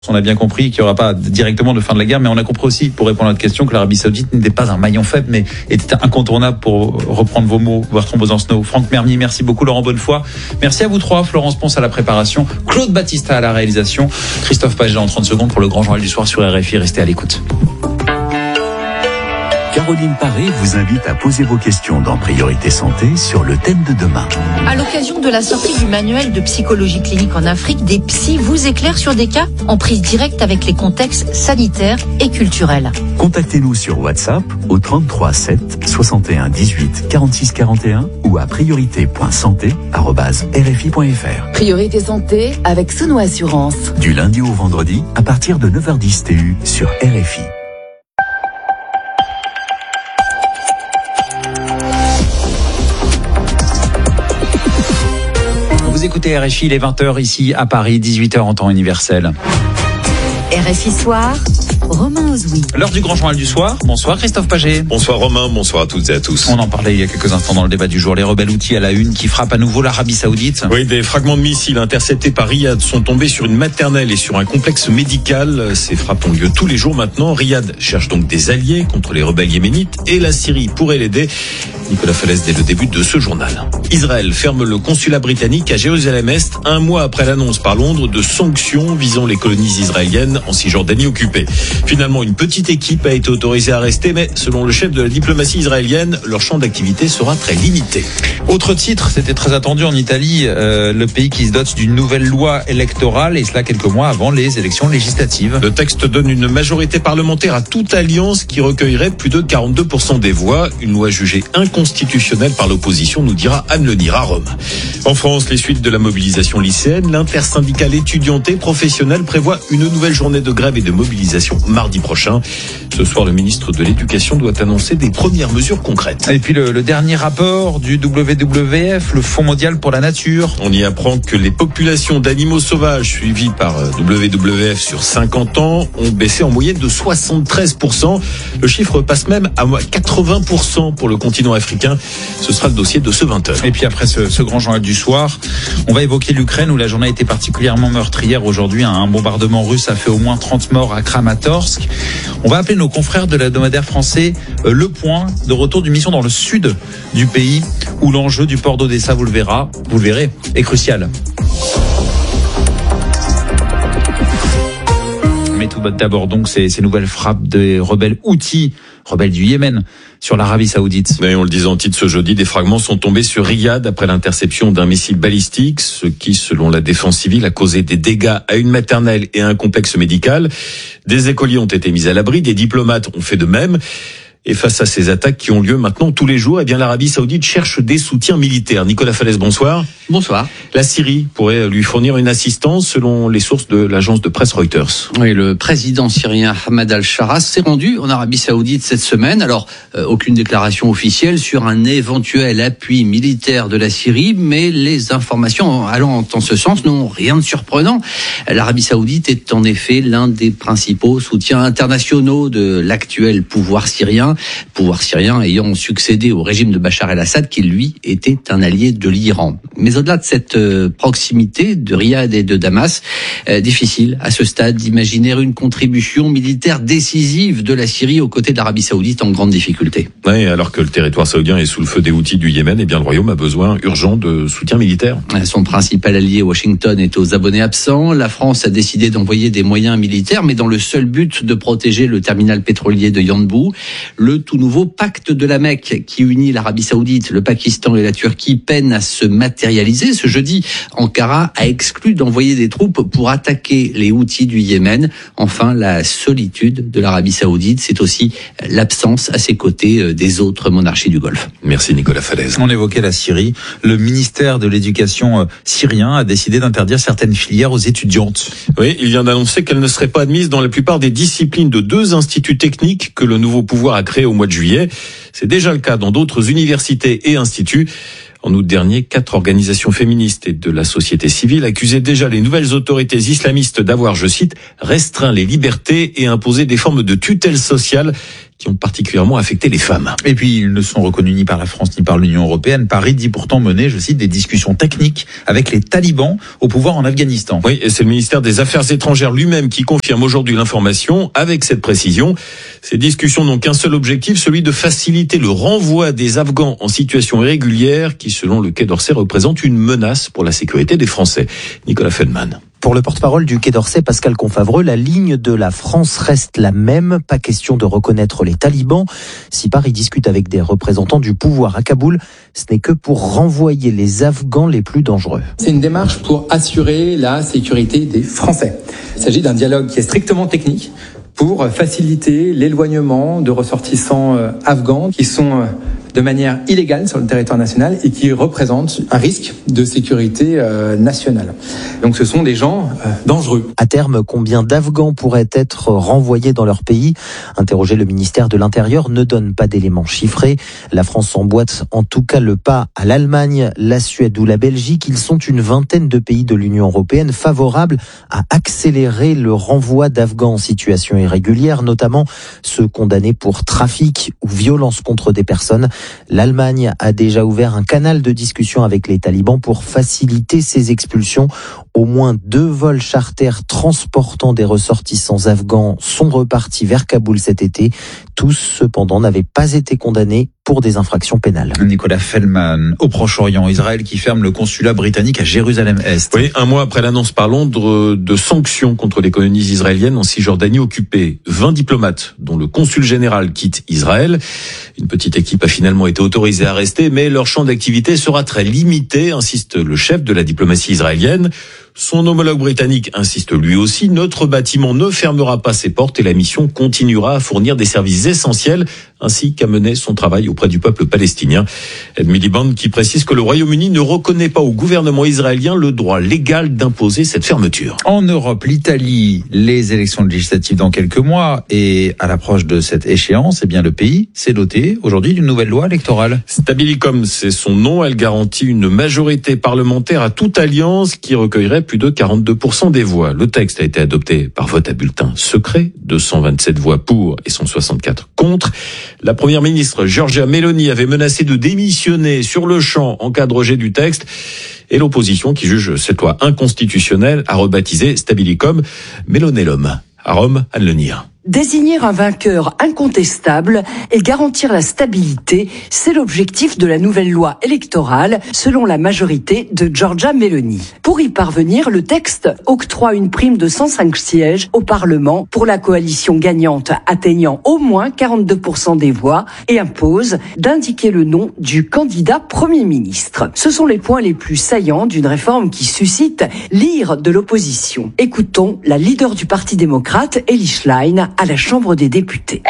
On a bien compris qu'il n'y aura pas directement de fin de la guerre, mais on a compris aussi, pour répondre à notre question, que l'Arabie Saoudite n'était pas un maillon faible, mais était incontournable, pour reprendre vos mots, Bertrand Besancenot. Franck Mernier, merci beaucoup. Laurent Bonnefoy, merci à vous trois. Florence Ponce à la préparation, Claude Battista à la réalisation, Christophe Paget en 30 secondes pour le Grand Journal du Soir sur RFI. Restez à l'écoute. Caroline Paré vous invite à poser vos questions dans Priorité Santé sur le thème de demain. À l'occasion de la sortie du manuel de psychologie clinique en Afrique, des psys vous éclairent sur des cas en prise directe avec les contextes sanitaires et culturels. Contactez-nous sur WhatsApp au 33 7 61 18 46 41 ou à priorité.santé@rfi.fr. Priorité Santé avec Sono Assurance. Du lundi au vendredi à partir de 9h10 TU sur RFI. Vous écoutez RFI, il est 20h ici à Paris, 18h en temps universel. RFI Soir, Romain Ozoui. L'heure du Grand Journal du Soir. Bonsoir Christophe Paget. Bonsoir Romain, bonsoir à toutes et à tous. On en parlait il y a quelques instants dans le débat du jour. Les rebelles houthis à la une qui frappent à nouveau l'Arabie Saoudite. Oui, des fragments de missiles interceptés par Riyad sont tombés sur une maternelle et sur un complexe médical. Ces frappes ont lieu tous les jours maintenant. Riyad cherche donc des alliés contre les rebelles yéménites et la Syrie pourrait l'aider. Nicolas Falaise dès le début de ce journal. Israël ferme le consulat britannique à Jérusalem-Est un mois après l'annonce par Londres de sanctions visant les colonies israéliennes en Cisjordanie occupée. Finalement, une petite équipe a été autorisée à rester, mais selon le chef de la diplomatie israélienne, leur champ d'activité sera très limité. Autre titre, c'était très attendu en Italie, le pays qui se dote d'une nouvelle loi électorale, et cela quelques mois avant les élections législatives. Le texte donne une majorité parlementaire à toute alliance qui recueillerait plus de 42% des voix. Une loi jugée inconstitutionnelle par l'opposition, nous dira Anne Lenir à Rome. En France, les suites de la mobilisation lycéenne, l'intersyndicale étudiante et professionnelle prévoit une nouvelle journée de grève et de mobilisation mardi prochain. Ce soir, le ministre de l'Éducation doit annoncer des premières mesures concrètes. Et puis le dernier rapport du WWF, le Fonds mondial pour la nature. On y apprend que les populations d'animaux sauvages suivies par WWF sur 50 ans ont baissé en moyenne de 73%. Le chiffre passe même à 80% pour le continent africain. Ce sera le dossier de ce 20h. Et puis après ce grand journal du soir, on va évoquer l'Ukraine où la journée a été particulièrement meurtrière. Aujourd'hui, un bombardement russe a fait au moins 30 morts à Kramatorsk. On va appeler nos confrères de l'hebdomadaire français Le Point, de retour d'une mission dans le sud du pays où l'enjeu du port d'Odessa, vous le verrez, est crucial. Mais tout d'abord donc ces nouvelles frappes des rebelles houthis, rebelles du Yémen, sur l'Arabie Saoudite. Mais on le disait en titre ce jeudi, des fragments sont tombés sur Riyad après l'interception d'un missile balistique, ce qui, selon la défense civile, a causé des dégâts à une maternelle et à un complexe médical. Des écoliers ont été mis à l'abri, des diplomates ont fait de même. Et face à ces attaques qui ont lieu maintenant tous les jours, eh bien l'Arabie Saoudite cherche des soutiens militaires. Nicolas Falaise, bonsoir. Bonsoir. La Syrie pourrait lui fournir une assistance selon les sources de l'agence de presse Reuters. Oui, le président syrien Ahmad al-Shara s'est rendu en Arabie Saoudite cette semaine. Alors, aucune déclaration officielle sur un éventuel appui militaire de la Syrie, mais les informations allant en ce sens n'ont rien de surprenant. L'Arabie Saoudite est en effet l'un des principaux soutiens internationaux de l'actuel pouvoir syrien ayant succédé au régime de Bachar el-Assad qui, lui, était un allié de l'Iran. Mais au-delà de cette proximité de Riyad et de Damas, difficile à ce stade d'imaginer une contribution militaire décisive de la Syrie aux côtés de l'Arabie Saoudite en grande difficulté. Oui, alors que le territoire saoudien est sous le feu des Houthis du Yémen, eh bien le royaume a besoin urgent de soutien militaire. Son principal allié Washington est aux abonnés absents. La France a décidé d'envoyer des moyens militaires, mais dans le seul but de protéger le terminal pétrolier de Yanbu. Le tout nouveau pacte de la Mecque qui unit l'Arabie Saoudite, le Pakistan et la Turquie peine à se matérialiser. Ce jeudi, Ankara a exclu d'envoyer des troupes pour attaquer les Houthis du Yémen. Enfin, la solitude de l'Arabie Saoudite, c'est aussi l'absence à ses côtés des autres monarchies du Golfe. Merci Nicolas Falaise. On évoquait la Syrie. Le ministère de l'Éducation syrien a décidé d'interdire certaines filières aux étudiantes. Oui, il vient d'annoncer qu'elles ne seraient pas admises dans la plupart des disciplines de 2 instituts techniques que le nouveau pouvoir a créé au mois de juillet. C'est déjà le cas dans d'autres universités et instituts. En août dernier, 4 organisations féministes et de la société civile accusaient déjà les nouvelles autorités islamistes d'avoir, je cite, restreint les libertés et imposé des formes de tutelle sociale qui ont particulièrement affecté les femmes. Et puis, ils ne sont reconnus ni par la France ni par l'Union européenne. Paris dit pourtant mener, je cite, des discussions techniques avec les talibans au pouvoir en Afghanistan. Oui, et c'est le ministère des Affaires étrangères lui-même qui confirme aujourd'hui l'information avec cette précision. Ces discussions n'ont qu'un seul objectif, celui de faciliter le renvoi des Afghans en situation irrégulière qui, selon le Quai d'Orsay, représente une menace pour la sécurité des Français. Nicolas Feldman. Pour le porte-parole du Quai d'Orsay, Pascal Confavreux, la ligne de la France reste la même. Pas question de reconnaître les talibans. Si Paris discute avec des représentants du pouvoir à Kaboul, ce n'est que pour renvoyer les Afghans les plus dangereux. C'est une démarche pour assurer la sécurité des Français. Il s'agit d'un dialogue qui est strictement technique pour faciliter l'éloignement de ressortissants afghans qui sont de manière illégale sur le territoire national et qui représentent un risque de sécurité nationale. Donc ce sont des gens dangereux. À terme, combien d'Afghans pourraient être renvoyés dans leur pays ? Interrogé, le ministère de l'Intérieur ne donne pas d'éléments chiffrés. La France emboîte en tout cas le pas à l'Allemagne, la Suède ou la Belgique. Ils sont une vingtaine de pays de l'Union européenne favorables à accélérer le renvoi d'Afghans en situation irrégulière, notamment ceux condamnés pour trafic ou violence contre des personnes. L'Allemagne a déjà ouvert un canal de discussion avec les talibans pour faciliter ces expulsions. Au moins 2 vols charters transportant des ressortissants afghans sont repartis vers Kaboul cet été. Tous, cependant, n'avaient pas été condamnés pour des infractions pénales. Nicolas Feldman, au Proche-Orient, Israël qui ferme le consulat britannique à Jérusalem-Est. Oui, un mois après l'annonce par Londres de sanctions contre les colonies israéliennes en Cisjordanie occupée. 20 diplomates, dont le consul général, quittent Israël. Une petite équipe a finalement été autorisée à rester, mais leur champ d'activité sera très limité, insiste le chef de la diplomatie israélienne. Son homologue britannique insiste lui aussi, notre bâtiment ne fermera pas ses portes et la mission continuera à fournir des services essentiels ainsi qu'à mener son travail auprès du peuple palestinien. Ed Miliband qui précise que le Royaume-Uni ne reconnaît pas au gouvernement israélien le droit légal d'imposer cette fermeture. En Europe, l'Italie, les élections législatives dans quelques mois et à l'approche de cette échéance, eh bien le pays s'est doté aujourd'hui d'une nouvelle loi électorale. Stabilicom, c'est son nom. Elle garantit une majorité parlementaire à toute alliance qui recueillerait plus de 42% des voix. Le texte a été adopté par vote à bulletin secret, 227 voix pour et 164 contre. La première ministre Giorgia Meloni avait menacé de démissionner sur le champ en cas de rejet du texte. Et l'opposition, qui juge cette loi inconstitutionnelle, a rebaptisé Stabilicom Melonellum. À Rome, Anne Lenir. Désigner un vainqueur incontestable et garantir la stabilité, c'est l'objectif de la nouvelle loi électorale, selon la majorité de Giorgia Meloni. Pour y parvenir, le texte octroie une prime de 105 sièges au Parlement pour la coalition gagnante atteignant au moins 42% des voix et impose d'indiquer le nom du candidat Premier ministre. Ce sont les points les plus saillants d'une réforme qui suscite l'ire de l'opposition. Écoutons la leader du Parti démocrate, Elly Schlein, à la Chambre des députés.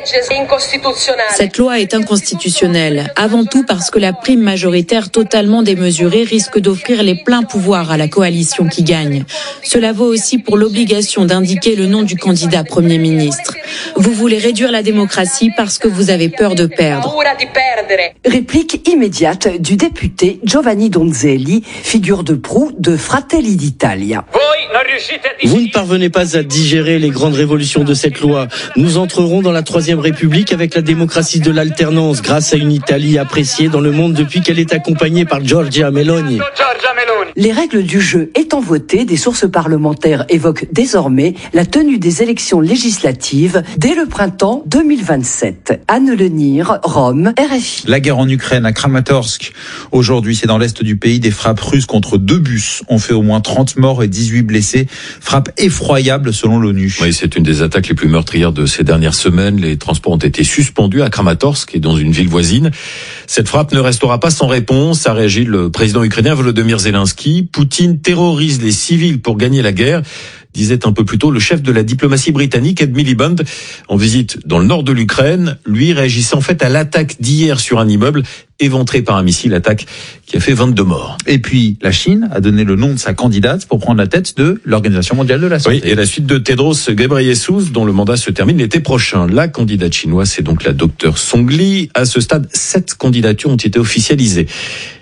Cette loi est inconstitutionnelle, avant tout parce que la prime majoritaire totalement démesurée risque d'offrir les pleins pouvoirs à la coalition qui gagne. Cela vaut aussi pour l'obligation d'indiquer le nom du candidat Premier ministre. Vous voulez réduire la démocratie parce que vous avez peur de perdre. Réplique immédiate du député Giovanni Donzelli, figure de proue de Fratelli d'Italia. Vous ne parvenez pas à digérer les grandes révolutions de cette loi. Nous entrerons dans la Troisième République avec la démocratie de l'alternance, grâce à une Italie appréciée dans le monde depuis qu'elle est accompagnée par Giorgia Meloni. Les règles du jeu étant votées, des sources parlementaires évoquent désormais la tenue des élections législatives dès le printemps 2027. Anne Lenir, Rome, RFI. La guerre en Ukraine, à Kramatorsk. Aujourd'hui, c'est dans l'est du pays, des frappes russes contre 2 bus ont fait au moins 30 morts et 18 blessés. Frappe effroyable selon l'ONU. Oui, c'est une des attaques les plus meurtrières de ces dernières semaines. Les transports ont été suspendus à Kramatorsk et dans une ville voisine. Cette frappe ne restera pas sans réponse, a réagi le président ukrainien Volodymyr Zelensky. Poutine terrorise les civils pour gagner la guerre, disait un peu plus tôt le chef de la diplomatie britannique, Ed Miliband, en visite dans le nord de l'Ukraine. Lui réagissait en fait à l'attaque d'hier sur un immeuble éventré par un missile, attaque qui a fait 22 morts. Et puis, la Chine a donné le nom de sa candidate pour prendre la tête de l'Organisation mondiale de la santé. Oui, et la suite de Tedros Ghebreyesus, dont le mandat se termine l'été prochain. La candidate chinoise, c'est donc la docteure Song Li. À ce stade, 7 candidatures ont été officialisées.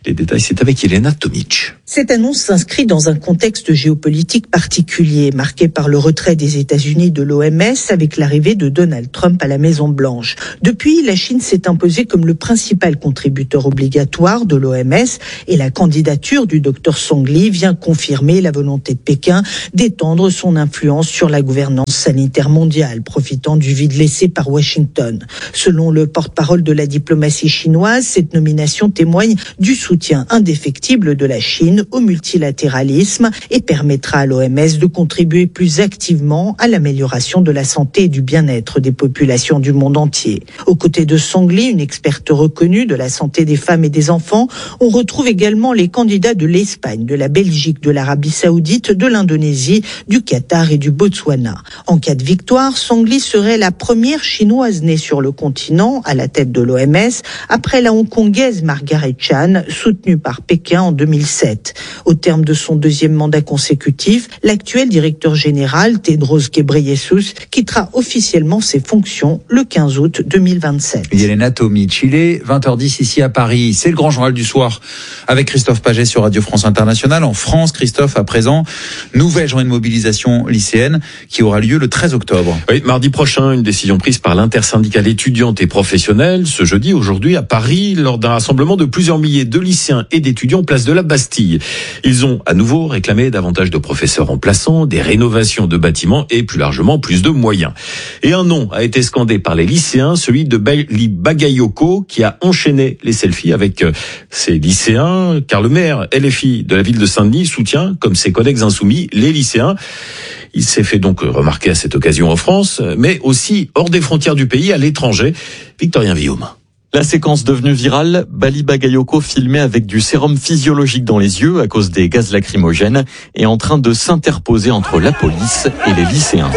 Les détails, c'est avec Elena Tomic. Cette annonce s'inscrit dans un contexte géopolitique particulier, marqué par le retrait des États-Unis de l'OMS avec l'arrivée de Donald Trump à la Maison-Blanche. Depuis, la Chine s'est imposée comme le principal contributeur obligatoire de l'OMS et la candidature du Dr Song Li vient confirmer la volonté de Pékin d'étendre son influence sur la gouvernance sanitaire mondiale, profitant du vide laissé par Washington. Selon le porte-parole de la diplomatie chinoise, cette nomination témoigne du soutien indéfectible de la Chine au multilatéralisme et permettra à l'OMS de contribuer plus activement à l'amélioration de la santé et du bien-être des populations du monde entier. Aux côtés de Song Li, une experte reconnue de la santé des femmes et des enfants, on retrouve également les candidats de l'Espagne, de la Belgique, de l'Arabie Saoudite, de l'Indonésie, du Qatar et du Botswana. En cas de victoire, Song Li serait la première chinoise née sur le continent à la tête de l'OMS après la hongkongaise Margaret Chan, soutenue par Pékin en 2007. Au terme de son deuxième mandat consécutif, l'actuel directeur général, Tedros Ghebreyesus, quittera officiellement ses fonctions le 15 août 2027. Elena Tomic, il est 20h10 ici à Paris. C'est le grand journal du soir avec Christophe Paget sur Radio France Internationale. En France, Christophe, à présent, nouvelle journée de mobilisation lycéenne qui aura lieu le 13 octobre. Oui, mardi prochain, une décision prise par l'intersyndicale étudiante et professionnelle ce jeudi, aujourd'hui, à Paris, lors d'un rassemblement de plusieurs milliers de lycéens et d'étudiants place de la Bastille. Ils ont à nouveau réclamé davantage de professeurs remplaçants, des rénovations de bâtiments et plus largement plus de moyens. Et un nom a été scandé par les lycéens, celui de Bali Bagayoko, qui a enchaîné les selfies avec ses lycéens, car le maire LFI de la ville de Saint-Denis soutient, comme ses collègues insoumis, les lycéens. Il s'est fait donc remarquer à cette occasion en France, mais aussi hors des frontières du pays, à l'étranger. Victorien Villaume. La séquence devenue virale, Bali Bagayoko filmé avec du sérum physiologique dans les yeux à cause des gaz lacrymogènes est en train de s'interposer entre la police et les lycéens.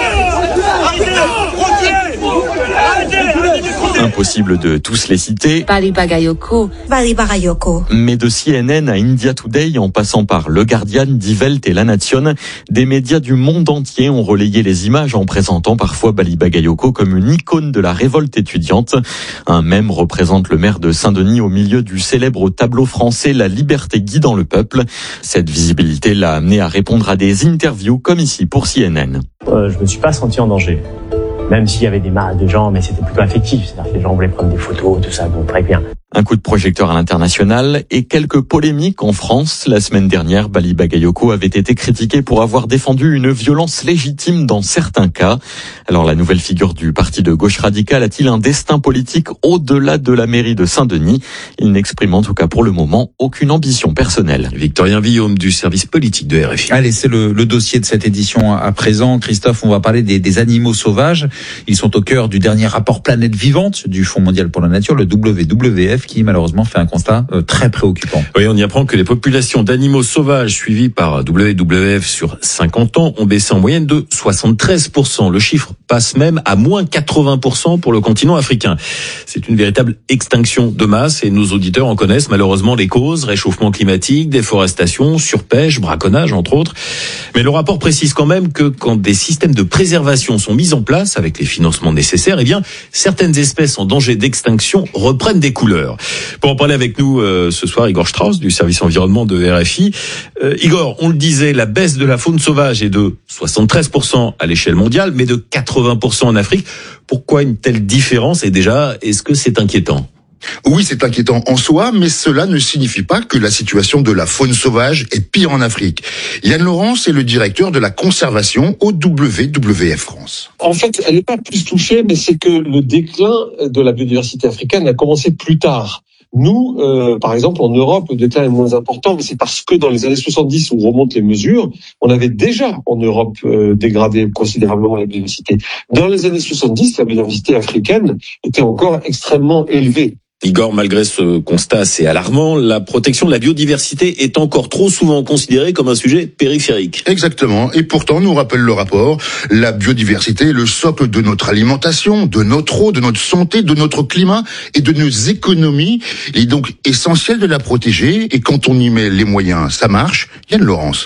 Impossible de tous les citer. Bali Bagayoko. Bali Bagayoko. Mais de CNN à India Today, en passant par Le Guardian, Die Welt et La Nation, des médias du monde entier ont relayé les images en présentant parfois Bali Bagayoko comme une icône de la révolte étudiante. Un mème représente le maire de Saint-Denis au milieu du célèbre tableau français La liberté guidant le peuple. Cette visibilité l'a amené à répondre à des interviews comme ici pour CNN. Je me suis pas senti en danger. Même s'il y avait des marées de gens, mais c'était plutôt affectif. C'est-à-dire que les gens voulaient prendre des photos, tout ça, bon, très bien. Un coup de projecteur à l'international et quelques polémiques en France. La semaine dernière, Bali Bagayoko avait été critiqué pour avoir défendu une violence légitime dans certains cas. Alors la nouvelle figure du parti de gauche radicale a-t-il un destin politique au-delà de la mairie de Saint-Denis? Il n'exprime en tout cas pour le moment aucune ambition personnelle. Victorien Villaume du service politique de RFI. Allez, c'est le dossier de cette édition à présent. Christophe, on va parler des animaux sauvages. Ils sont au cœur du dernier rapport Planète Vivante du Fonds mondial pour la nature, le WWF, qui malheureusement fait un constat très préoccupant. Oui, on y apprend que les populations d'animaux sauvages suivies par WWF sur 50 ans ont baissé en moyenne de 73%. Le chiffre passe même à moins 80% pour le continent africain. C'est une véritable extinction de masse et nos auditeurs en connaissent malheureusement les causes: réchauffement climatique, déforestation, surpêche, braconnage entre autres. Mais le rapport précise quand même que quand des systèmes de préservation sont mis en place avec les financements nécessaires, eh bien certaines espèces en danger d'extinction reprennent des couleurs. Pour en parler avec nous ce soir, Igor Strauss du service environnement de RFI. Igor, on le disait, la baisse de la faune sauvage est de 73% à l'échelle mondiale, mais de 80% en Afrique. Pourquoi une telle différence? Et déjà, est-ce que c'est inquiétant? Oui, c'est inquiétant en soi, mais cela ne signifie pas que la situation de la faune sauvage est pire en Afrique. Yann Laurence est le directeur de la conservation au WWF France. En fait, elle n'est pas plus touchée, mais c'est que le déclin de la biodiversité africaine a commencé plus tard. Nous, par exemple, en Europe, le déclin est moins important, mais c'est parce que dans les années 70, où remontent les mesures, on avait déjà en Europe dégradé considérablement la biodiversité. Dans les années 70, la biodiversité africaine était encore extrêmement élevée. Igor, malgré ce constat assez alarmant, la protection de la biodiversité est encore trop souvent considérée comme un sujet périphérique. Exactement. Et pourtant, nous rappelle le rapport, la biodiversité est le socle de notre alimentation, de notre eau, de notre santé, de notre climat et de nos économies. Il est donc essentiel de la protéger. Et quand on y met les moyens, ça marche. Yann Laurence.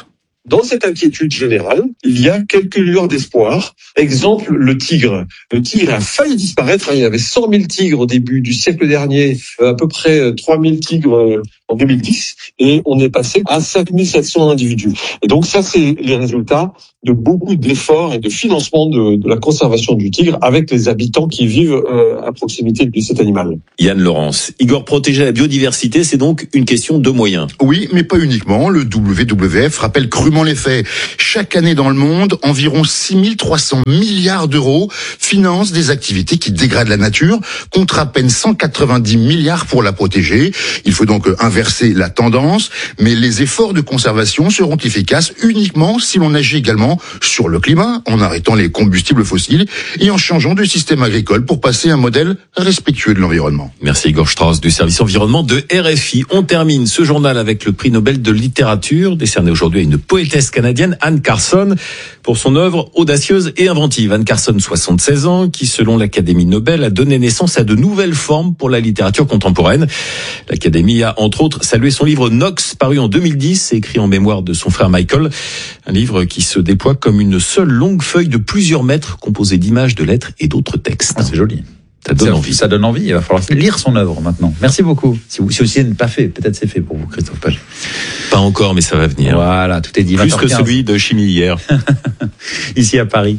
dans cette inquiétude générale, il y a quelques lueurs d'espoir. Exemple, le tigre. Le tigre a failli disparaître. Il y avait 100 000 tigres au début du siècle dernier, à peu près 3 000 tigres en 2010, et on est passé à 5 700 individus. Et donc ça, c'est les résultats de beaucoup d'efforts et de financement de la conservation du tigre avec les habitants qui vivent à proximité de cet animal. Yann Laurence. Igor, protéger la biodiversité, c'est donc une question de moyens. Oui, mais pas uniquement. Le WWF rappelle crûment les faits. Chaque année dans le monde, environ 6 300 milliards d'euros financent des activités qui dégradent la nature, contre à peine 190 milliards pour la protéger. Il faut donc inverser la tendance, mais les efforts de conservation seront efficaces uniquement si l'on agit également sur le climat, en arrêtant les combustibles fossiles et en changeant de système agricole pour passer à un modèle respectueux de l'environnement. Merci Igor Strauss du service environnement de RFI. On termine ce journal avec le prix Nobel de littérature, décerné aujourd'hui à une poétesse canadienne, Anne Carson, pour son œuvre audacieuse et inventive. Anne Carson, 76 ans, qui selon l'Académie Nobel a donné naissance à de nouvelles formes pour la littérature contemporaine. L'Académie a entre autres salué son livre Nox, paru en 2010, écrit en mémoire de son frère Michael. Un livre qui se déploie comme une seule longue feuille de plusieurs mètres, composée d'images, de lettres et d'autres textes. Ah, c'est joli. Ça donne envie. Ça donne envie. Il va falloir lire son œuvre maintenant. Merci beaucoup. Si aussi ce n'est pas fait, peut-être c'est fait pour vous, Christophe Page. Pas encore, mais ça va venir. Voilà, tout est dit. Plus que celui de Chimie hier. Ici à Paris.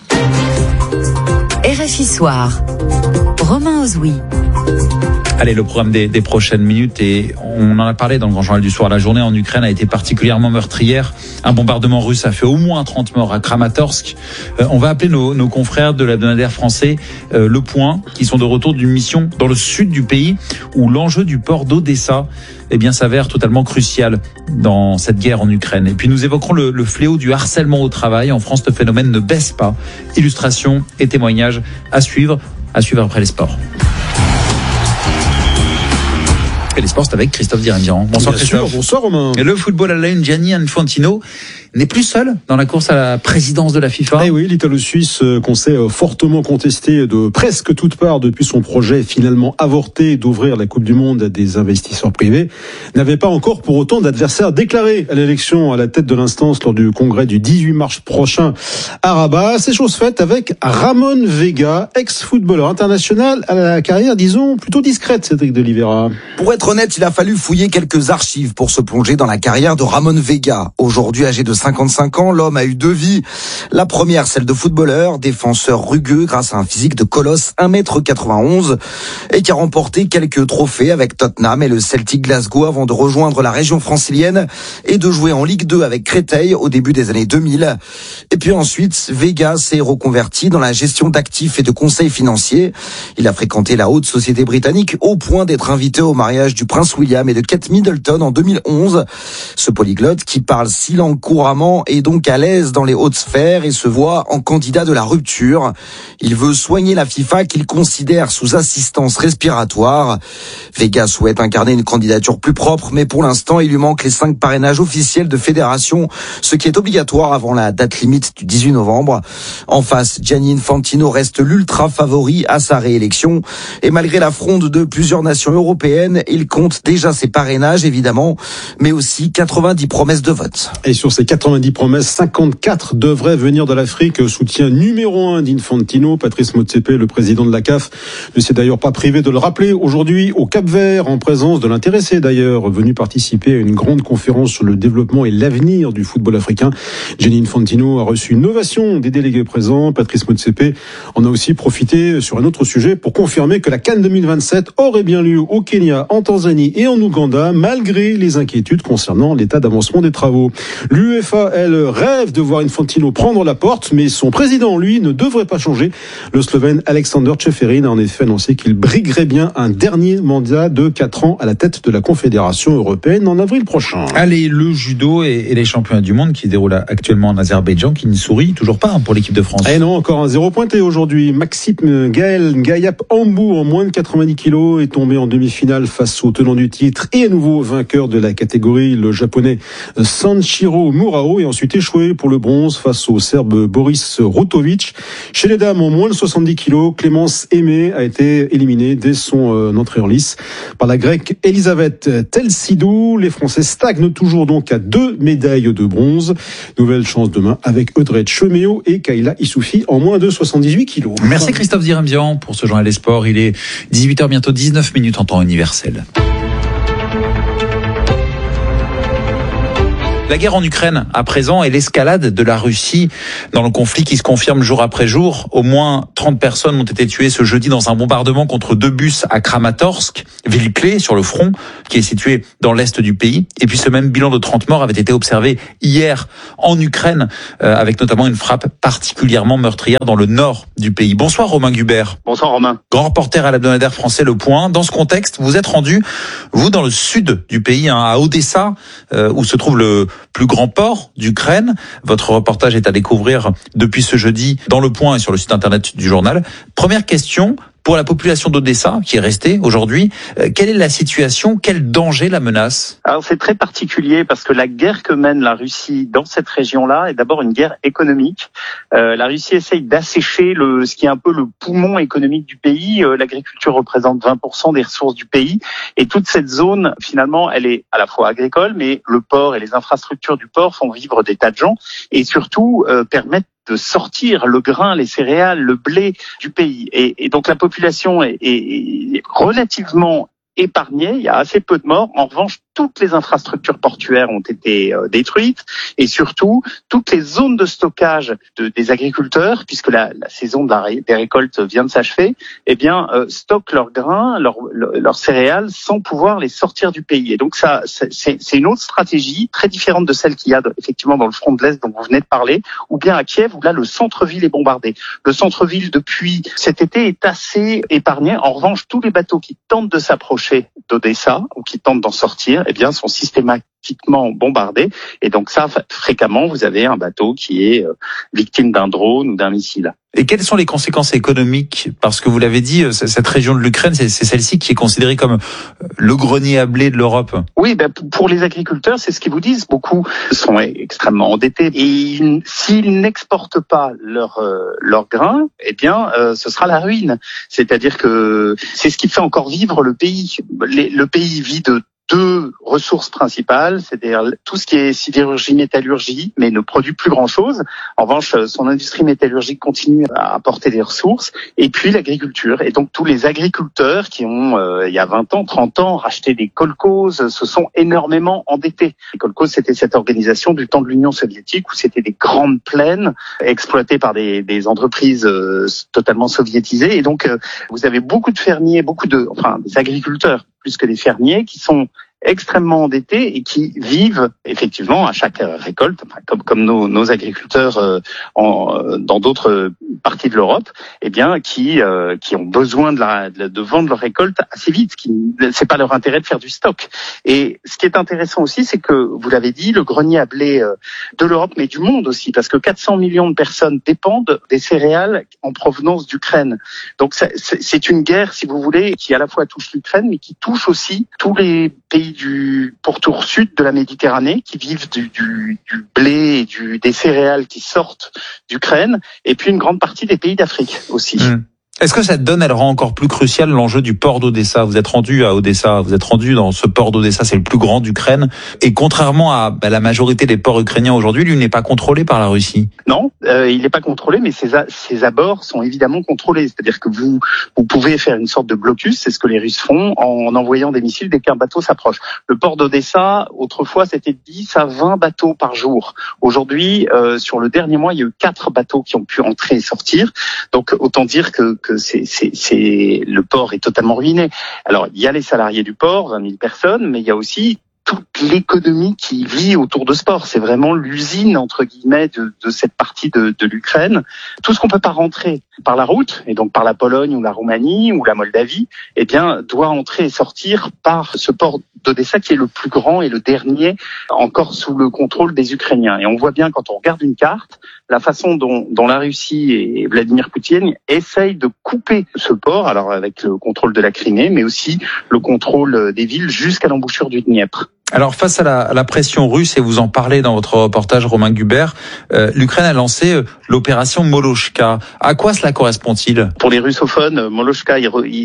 RFI Soir. Romain Ozoui. Allez, le programme des prochaines minutes, et on en a parlé dans le Grand Journal du Soir. La journée en Ukraine a été particulièrement meurtrière. Un bombardement russe a fait au moins 30 morts à Kramatorsk. On va appeler nos confrères de l'hebdomadaire français Le Point, qui sont de retour d'une mission dans le sud du pays, où l'enjeu du port d'Odessa s'avère totalement crucial dans cette guerre en Ukraine. Et puis nous évoquerons le fléau du harcèlement au travail. En France, le phénomène ne baisse pas. Illustrations et témoignages à suivre après les sports. Les sports, c'est avec Christophe Dirigent. Bonsoir Christophe. Bonsoir Romain. Et le football à la une, Gianni Infantino n'est plus seul dans la course à la présidence de la FIFA. Eh oui, l'Italo-Suisse qu'on sait fortement contesté de presque toutes parts depuis son projet finalement avorté d'ouvrir la Coupe du Monde à des investisseurs privés, n'avait pas encore pour autant d'adversaires déclarés à l'élection à la tête de l'instance lors du congrès du 18 mars prochain à Rabat. C'est chose faite avec Ramon Vega, ex-footballeur international à la carrière, disons, plutôt discrète, Cédric de Oliveira. Pour être honnête, il a fallu fouiller quelques archives pour se plonger dans la carrière de Ramon Vega. Aujourd'hui âgé de 55 ans, l'homme a eu deux vies. La première, celle de footballeur, défenseur rugueux grâce à un physique de colosse, 1m91, et qui a remporté quelques trophées avec Tottenham et le Celtic Glasgow avant de rejoindre la région francilienne et de jouer en Ligue 2 avec Créteil au début des années 2000. Et puis ensuite, Vega s'est reconverti dans la gestion d'actifs et de conseils financiers. Il a fréquenté la haute société britannique au point d'être invité au mariage du prince William et de Kate Middleton en 2011. Ce polyglotte qui parle 6 langues couramment est donc à l'aise dans les hautes sphères et se voit en candidat de la rupture. Il veut soigner la FIFA qu'il considère sous assistance respiratoire. Vega souhaite incarner une candidature plus propre, mais pour l'instant, il lui manque les 5 parrainages officiels de fédération, ce qui est obligatoire avant la date limite du 18 novembre. En face, Gianni Infantino reste l'ultra favori à sa réélection. Et malgré la fronde de plusieurs nations européennes, il compte déjà ses parrainages, évidemment, mais aussi 90 promesses de vote. Et sur ces 90 promesses, 54 devraient venir de l'Afrique. Soutien numéro 1 d'Infantino. Patrice Motsepe, le président de la CAF, ne s'est d'ailleurs pas privé de le rappeler aujourd'hui au Cap-Vert, en présence de l'intéressé d'ailleurs, venu participer à une grande conférence sur le développement et l'avenir du football africain. Gianni Infantino a reçu une ovation des délégués présents. Patrice Motsepe en a aussi profité sur un autre sujet pour confirmer que la CAN 2027 aurait bien lieu au Kenya, en Tanzanie et en Ouganda, malgré les inquiétudes concernant l'état d'avancement des travaux. L'UEFA, elle, rêve de voir Infantino prendre la porte, mais son président, lui, ne devrait pas changer. Le Slovène Alexander Čeferin a en effet annoncé qu'il briguerait bien un dernier mandat de 4 ans à la tête de la Confédération européenne en avril prochain. Allez, le judo et les championnats du monde qui déroulent actuellement en Azerbaïdjan, qui ne sourit toujours pas pour l'équipe de France. Eh non, encore un 0 pointé aujourd'hui. Maxime Gaël Ngayap Ambou, en moins de 90 kilos, est tombé en demi-finale face au tenant du titre et à nouveau vainqueur de la catégorie, le japonais Sanshiro Mura. Bilbao et ensuite échoué pour le bronze face au Serbe Boris Rutovic. Chez les dames, en moins de 70 kilos, Clémence Aimé a été éliminée dès son entrée en lice par la Grecque Elisabeth Telsidou. Les Français stagnent toujours donc à 2 médailles de bronze. Nouvelle chance demain avec Audrey Cheméo et Kayla Issoufi en moins de 78 kilos. Merci Christophe Diremzian pour ce journal des sports. Il est 18h, bientôt 19 minutes en temps universel. La guerre en Ukraine à présent et l'escalade de la Russie dans le conflit qui se confirme jour après jour. Au moins 30 personnes ont été tuées ce jeudi dans un bombardement contre 2 bus à Kramatorsk, ville clé sur le front qui est située dans l'est du pays. Et puis ce même bilan de 30 morts avait été observé hier en Ukraine avec notamment une frappe particulièrement meurtrière dans le nord du pays. Bonsoir Romain Gubert. Bonsoir Romain. Grand reporter à l'hebdomadaire français Le Point. Dans ce contexte, vous êtes rendu, vous, dans le sud du pays, à Odessa, où se trouve le plus grand port d'Ukraine. Votre reportage est à découvrir depuis ce jeudi dans Le Point et sur le site internet du journal. Première question, pour la population d'Odessa, qui est restée aujourd'hui, quelle est la situation, quel danger la menace? Alors c'est très particulier parce que la guerre que mène la Russie dans cette région-là est d'abord une guerre économique. La Russie essaye d'assécher ce qui est un peu le poumon économique du pays. L'agriculture représente 20% des ressources du pays et toute cette zone, finalement, elle est à la fois agricole, mais le port et les infrastructures du port font vivre des tas de gens et surtout permettent de sortir le grain, les céréales, le blé du pays. Et donc la population est relativement épargnée, il y a assez peu de morts. En revanche, toutes les infrastructures portuaires ont été détruites et surtout, toutes les zones de stockage des agriculteurs, puisque la saison des récoltes vient de s'achever, stockent leurs grains, leurs céréales sans pouvoir les sortir du pays. Et donc ça, c'est une autre stratégie très différente de celle qu'il y a effectivement dans le front de l'Est dont vous venez de parler, ou bien à Kiev où là le centre-ville est bombardé. Le centre-ville depuis cet été est assez épargné. En revanche, tous les bateaux qui tentent de s'approcher d'Odessa ou qui tentent d'en sortir, sont systématiquement bombardés. Et donc ça, fréquemment, vous avez un bateau qui est victime d'un drone ou d'un missile. Et quelles sont les conséquences économiques? Parce que vous l'avez dit, cette région de l'Ukraine, c'est celle-ci qui est considérée comme le grenier à blé de l'Europe. Oui, pour les agriculteurs, c'est ce qu'ils vous disent. Beaucoup sont extrêmement endettés. Et s'ils n'exportent pas leur grain, ce sera la ruine. C'est-à-dire que c'est ce qui fait encore vivre le pays. Le pays vit de 2 ressources principales, c'est-à-dire tout ce qui est sidérurgie, métallurgie, mais ne produit plus grand-chose. En revanche, son industrie métallurgique continue à apporter des ressources, et puis l'agriculture. Et donc tous les agriculteurs qui ont, il y a 20 ans, 30 ans, racheté des kolkhozes, se sont énormément endettés. Les kolkhozes, c'était cette organisation du temps de l'Union soviétique où c'était des grandes plaines exploitées par des entreprises totalement soviétisées. Et donc, vous avez beaucoup de fermiers, des agriculteurs, plus que des fermiers, qui sont extrêmement endettés et qui vivent effectivement à chaque récolte, comme nos agriculteurs dans d'autres parties de l'Europe, qui ont besoin de vendre leur récolte assez vite. C'est pas leur intérêt de faire du stock. Et ce qui est intéressant aussi, c'est que vous l'avez dit, le grenier à blé de l'Europe, mais du monde aussi, parce que 400 millions de personnes dépendent des céréales en provenance d'Ukraine. Donc c'est une guerre, si vous voulez, qui à la fois touche l'Ukraine, mais qui touche aussi tous les pays du pourtour sud de la Méditerranée qui vivent du blé et des céréales qui sortent d'Ukraine, et puis une grande partie des pays d'Afrique aussi. Est-ce que cette donne, elle rend encore plus crucial l'enjeu du port d'Odessa? Vous êtes rendu à Odessa, vous êtes rendu dans ce port d'Odessa, c'est le plus grand d'Ukraine. Et contrairement à la majorité des ports ukrainiens aujourd'hui, lui n'est pas contrôlé par la Russie. Non, il n'est pas contrôlé, mais ses abords sont évidemment contrôlés. C'est-à-dire que vous pouvez faire une sorte de blocus, c'est ce que les Russes font, en envoyant des missiles dès qu'un bateau s'approche. Le port d'Odessa, autrefois, c'était 10 à 20 bateaux par jour. Aujourd'hui, sur le dernier mois, il y a eu 4 bateaux qui ont pu entrer et sortir. Donc, autant dire que le port est totalement ruiné. Alors, il y a les salariés du port, 20 000 personnes, mais il y a aussi toute l'économie qui vit autour de ce port. C'est vraiment l'usine, entre guillemets, de cette partie de l'Ukraine. Tout ce qu'on peut pas rentrer par la route, et donc par la Pologne ou la Roumanie ou la Moldavie, doit entrer et sortir par ce port d'Odessa qui est le plus grand et le dernier encore sous le contrôle des Ukrainiens. Et on voit bien quand on regarde une carte, la façon dont la Russie et Vladimir Poutine essayent de couper ce port, alors avec le contrôle de la Crimée, mais aussi le contrôle des villes jusqu'à l'embouchure du Dniepr. Alors face à la pression russe, et vous en parlez dans votre reportage, Romain Gubert, l'Ukraine a lancé l'opération Molochka. À quoi cela correspond-il? Pour les russophones, Molochka,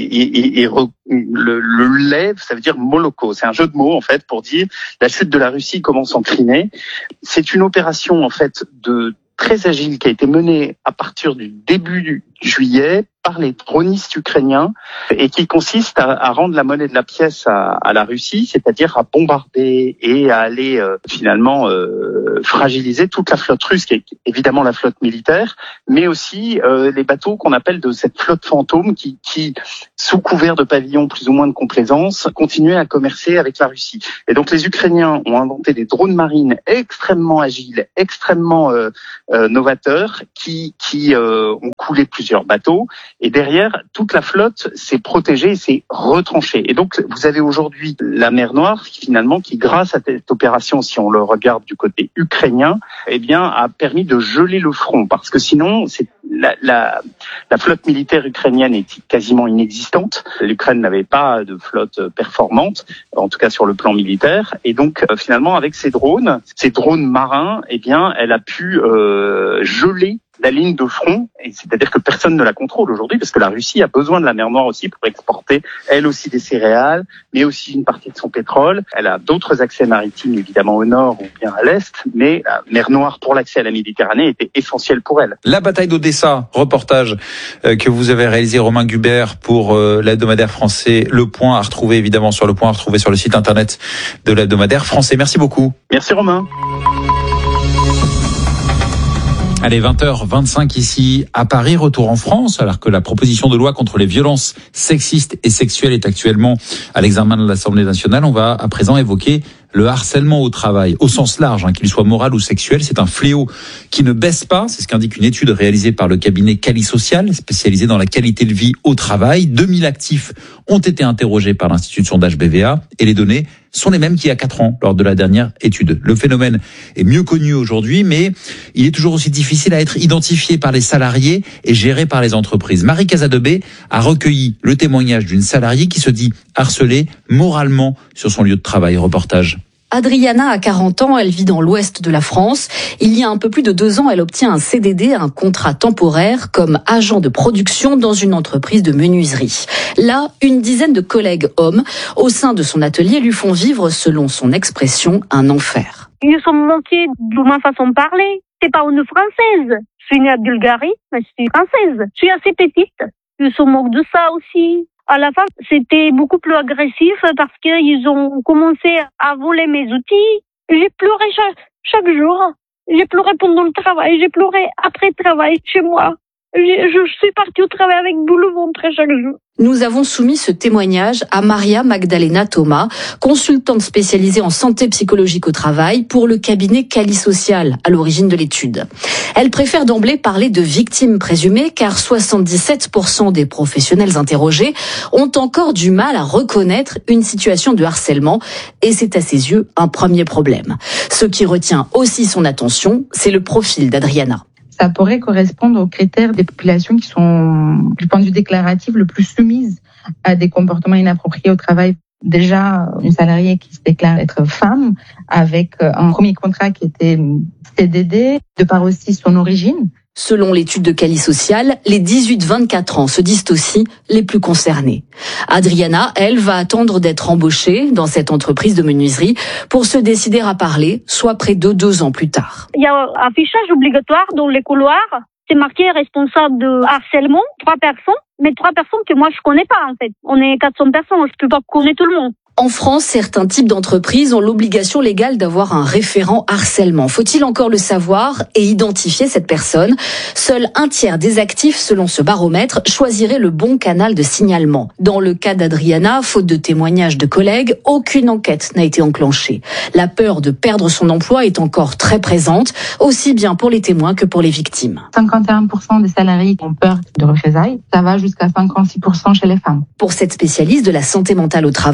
le lait, ça veut dire Moloko. C'est un jeu de mots en fait pour dire la chute de la Russie commence en Crimée. C'est une opération en fait très agile qui a été menée à partir du début juillet par les dronistes ukrainiens et qui consiste à rendre la monnaie de la pièce à la Russie, c'est-à-dire à bombarder et à aller finalement fragiliser toute la flotte russe, qui est évidemment la flotte militaire, mais aussi les bateaux qu'on appelle de cette flotte fantôme qui sous couvert de pavillons plus ou moins de complaisance, continuaient à commercer avec la Russie. Et donc les Ukrainiens ont inventé des drones marines extrêmement agiles, extrêmement novateurs, qui ont coulé plusieurs bateaux. Et derrière, toute la flotte s'est protégée, s'est retranchée. Et donc, vous avez aujourd'hui la mer Noire, finalement, qui, grâce à cette opération, si on le regarde du côté ukrainien, eh bien, a permis de geler le front. Parce que sinon, la flotte militaire ukrainienne est quasiment inexistante. L'Ukraine n'avait pas de flotte performante, en tout cas sur le plan militaire. Et donc, finalement, avec ces drones marins, eh bien, elle a pu geler la ligne de front, et c'est-à-dire que personne ne la contrôle aujourd'hui, parce que la Russie a besoin de la mer Noire aussi pour exporter, elle aussi, des céréales, mais aussi une partie de son pétrole. Elle a d'autres accès maritimes, évidemment, au nord ou bien à l'est, mais la mer Noire pour l'accès à la Méditerranée était essentielle pour elle. La bataille d'Odessa, reportage que vous avez réalisé, Romain Gubert, pour l'hebdomadaire français Le Point, à retrouver évidemment sur Le Point, à retrouver sur le site internet de l'hebdomadaire français. Merci beaucoup. Merci Romain. Allez, 20h25 ici à Paris, retour en France, alors que la proposition de loi contre les violences sexistes et sexuelles est actuellement à l'examen de l'Assemblée nationale. On va à présent évoquer le harcèlement au travail, au sens large, qu'il soit moral ou sexuel. C'est un fléau qui ne baisse pas. C'est ce qu'indique une étude réalisée par le cabinet Cali Social, spécialisé dans la qualité de vie au travail. 2000 actifs ont été interrogés par l'Institut de sondage BVA et les données sont les mêmes qu'il y a 4 ans lors de la dernière étude. Le phénomène est mieux connu aujourd'hui, mais il est toujours aussi difficile à être identifié par les salariés et géré par les entreprises. Marie Casadebé a recueilli le témoignage d'une salariée qui se dit harcelée moralement sur son lieu de travail. Reportage. Adriana a 40 ans, elle vit dans l'ouest de la France. Il y a un peu plus de 2 ans, elle obtient un CDD, un contrat temporaire, comme agent de production dans une entreprise de menuiserie. Là, une dizaine de collègues hommes au sein de son atelier lui font vivre, selon son expression, un enfer. Ils sont moqués de ma façon de parler. C'est pas une française. Je suis née à Bulgarie, mais je suis française. Je suis assez petite. Ils se moquent de ça aussi. À la fin, c'était beaucoup plus agressif parce qu'ils ont commencé à voler mes outils. J'ai pleuré chaque jour. J'ai pleuré pendant le travail. J'ai pleuré après le travail chez moi. Je suis partie au travail avec boule au ventre chaque jour. Nous avons soumis ce témoignage à Maria Magdalena Thomas, consultante spécialisée en santé psychologique au travail pour le cabinet Cali Social, à l'origine de l'étude. Elle préfère d'emblée parler de victimes présumées car 77% des professionnels interrogés ont encore du mal à reconnaître une situation de harcèlement et c'est à ses yeux un premier problème. Ce qui retient aussi son attention, c'est le profil d'Adriana. Ça pourrait correspondre aux critères des populations qui sont, du point de vue déclaratif, le plus soumises à des comportements inappropriés au travail. Déjà, une salariée qui se déclare être femme, avec un premier contrat qui était CDD, de par aussi son origine. Selon l'étude de Cali Social, les 18-24 ans se disent aussi les plus concernés. Adriana, elle, va attendre d'être embauchée dans cette entreprise de menuiserie pour se décider à parler, soit près de 2 ans plus tard. Il y a un affichage obligatoire dans les couloirs. C'est marqué responsable de harcèlement, 3 personnes, mais 3 personnes que moi je connais pas en fait. On est 400 personnes, je peux pas connaître tout le monde. En France, certains types d'entreprises ont l'obligation légale d'avoir un référent harcèlement. Faut-il encore le savoir et identifier cette personne? Seul 1/3 des actifs, selon ce baromètre, choisiraient le bon canal de signalement. Dans le cas d'Adriana, faute de témoignages de collègues, aucune enquête n'a été enclenchée. La peur de perdre son emploi est encore très présente, aussi bien pour les témoins que pour les victimes. 51% des salariés ont peur de représailles. Ça va jusqu'à 56% chez les femmes. Pour cette spécialiste de la santé mentale au travail, le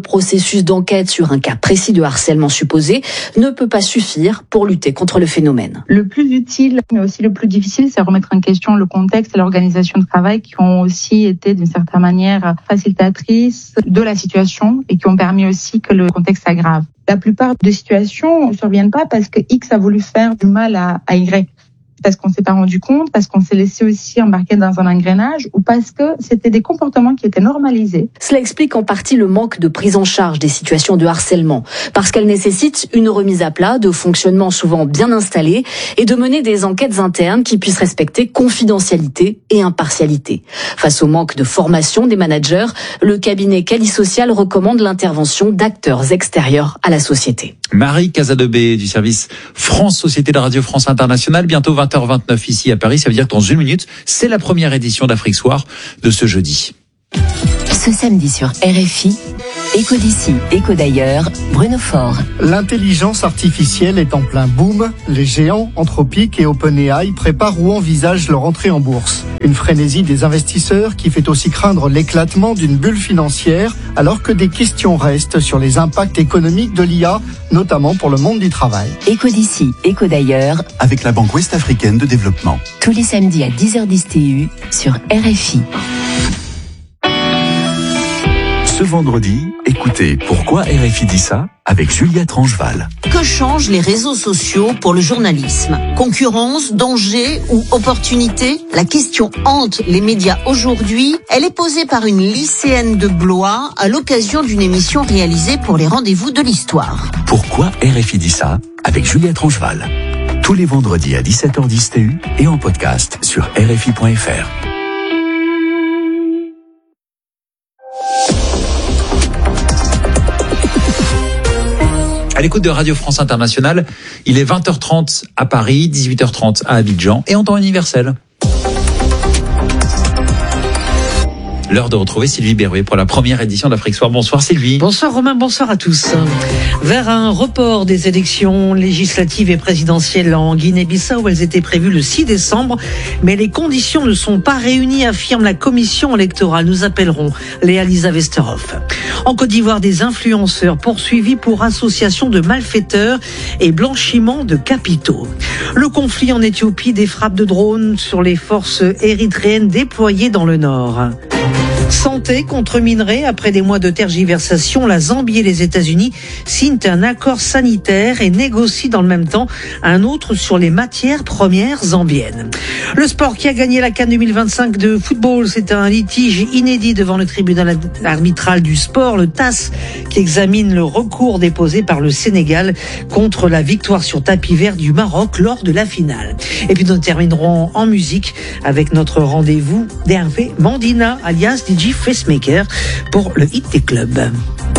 processus d'enquête sur un cas précis de harcèlement supposé ne peut pas suffire pour lutter contre le phénomène. Le plus utile, mais aussi le plus difficile, c'est remettre en question le contexte et l'organisation de travail qui ont aussi été d'une certaine manière facilitatrices de la situation et qui ont permis aussi que le contexte s'aggrave. La plupart des situations ne surviennent pas parce que X a voulu faire du mal à Y. Parce qu'on s'est pas rendu compte, parce qu'on s'est laissé aussi embarquer dans un engrenage ou parce que c'était des comportements qui étaient normalisés. Cela explique en partie le manque de prise en charge des situations de harcèlement, parce qu'elles nécessitent une remise à plat de fonctionnement souvent bien installé et de mener des enquêtes internes qui puissent respecter confidentialité et impartialité. Face au manque de formation des managers, le cabinet Cali Social recommande l'intervention d'acteurs extérieurs à la société. Marie Casadebé du service France Société de Radio France Internationale, bientôt 20h29 ici à Paris, ça veut dire que dans une minute, c'est la première édition d'Afrique Soir de ce jeudi. Ce samedi sur RFI, Écho d'ici, écho d'ailleurs, Bruno Faure. L'intelligence artificielle est en plein boom. Les géants Anthropic et OpenAI préparent ou envisagent leur entrée en bourse. Une frénésie des investisseurs qui fait aussi craindre l'éclatement d'une bulle financière, alors que des questions restent sur les impacts économiques de l'IA, notamment pour le monde du travail. Écho d'ici, écho d'ailleurs, avec la Banque Ouest-Africaine de Développement. Tous les samedis à 10h10 TU sur RFI. Ce vendredi, écoutez Pourquoi RFI dit ça avec Juliette Rangeval. Que changent les réseaux sociaux pour le journalisme ? Concurrence, danger ou opportunité ? La question hante les médias aujourd'hui. Elle est posée par une lycéenne de Blois à l'occasion d'une émission réalisée pour les rendez-vous de l'histoire. Pourquoi RFI dit ça avec Juliette Rangeval. Tous les vendredis à 17h10 TU et en podcast sur RFI.fr. À l'écoute de Radio France Internationale, il est 20h30 à Paris, 18h30 à Abidjan et en temps universel. L'heure de retrouver Sylvie Berruet pour la première édition d'Afrique Soir. Bonsoir Sylvie. Bonsoir Romain, bonsoir à tous. Vers un report des élections législatives et présidentielles en Guinée-Bissau, elles étaient prévues le 6 décembre, mais les conditions ne sont pas réunies, affirme la commission électorale. Nous appellerons Léa-Lisa Westerhoff. En Côte d'Ivoire, des influenceurs poursuivis pour association de malfaiteurs et blanchiment de capitaux. Le conflit en Éthiopie, des frappes de drones sur les forces érythréennes déployées dans le nord. Santé contre minerais, après des mois de tergiversation, la Zambie et les États-Unis signent un accord sanitaire et négocient dans le même temps un autre sur les matières premières zambiennes. Le sport qui a gagné la CAN 2025 de football, c'est un litige inédit devant le tribunal arbitral du sport, le TAS, qui examine le recours déposé par le Sénégal contre la victoire sur tapis vert du Maroc lors de la finale. Et puis nous terminerons en musique avec notre rendez-vous d'Hervé Mandina, alias DJ Facemaker, pour le Hit des clubs.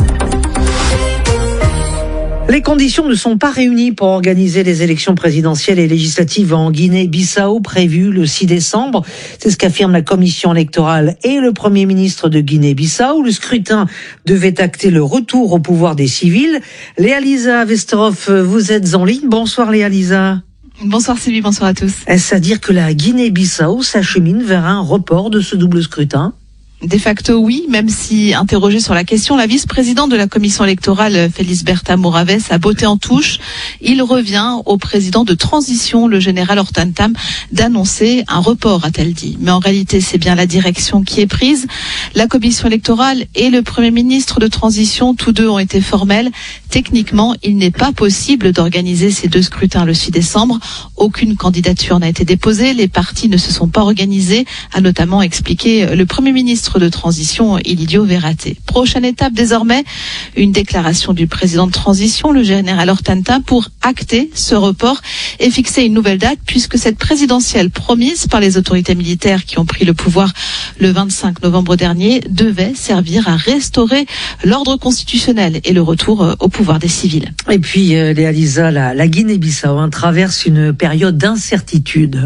Les conditions ne sont pas réunies pour organiser les élections présidentielles et législatives en Guinée-Bissau prévues le 6 décembre. C'est ce qu'affirme la commission électorale et le Premier ministre de Guinée-Bissau. Le scrutin devait acter le retour au pouvoir des civils. Léa-Lisa Westerhoff, vous êtes en ligne. Bonsoir Léa-Lisa. Bonsoir Sylvie, bonsoir à tous. Est-ce à dire que la Guinée-Bissau s'achemine vers un report de ce double scrutin ? De facto, oui, même si, interrogée sur la question, la vice-présidente de la commission électorale, Felisberta Moraves, a botté en touche. Il revient au président de transition, le général Hortan Tam, d'annoncer un report, a-t-elle dit. Mais en réalité, c'est bien la direction qui est prise. La commission électorale et le premier ministre de transition, tous deux ont été formels. Techniquement, il n'est pas possible d'organiser ces deux scrutins le 6 décembre. Aucune candidature n'a été déposée. Les partis ne se sont pas organisés, a notamment expliqué le premier ministre de transition, Ilidio Verraté. Prochaine étape désormais, une déclaration du président de transition, le général Hortan Tam, pour acter ce report et fixer une nouvelle date, puisque cette présidentielle promise par les autorités militaires qui ont pris le pouvoir le 25 novembre dernier devait servir à restaurer l'ordre constitutionnel et le retour au pouvoir des civils. Et puis, Léa-Lisa, la Guinée-Bissau traverse une période d'incertitude.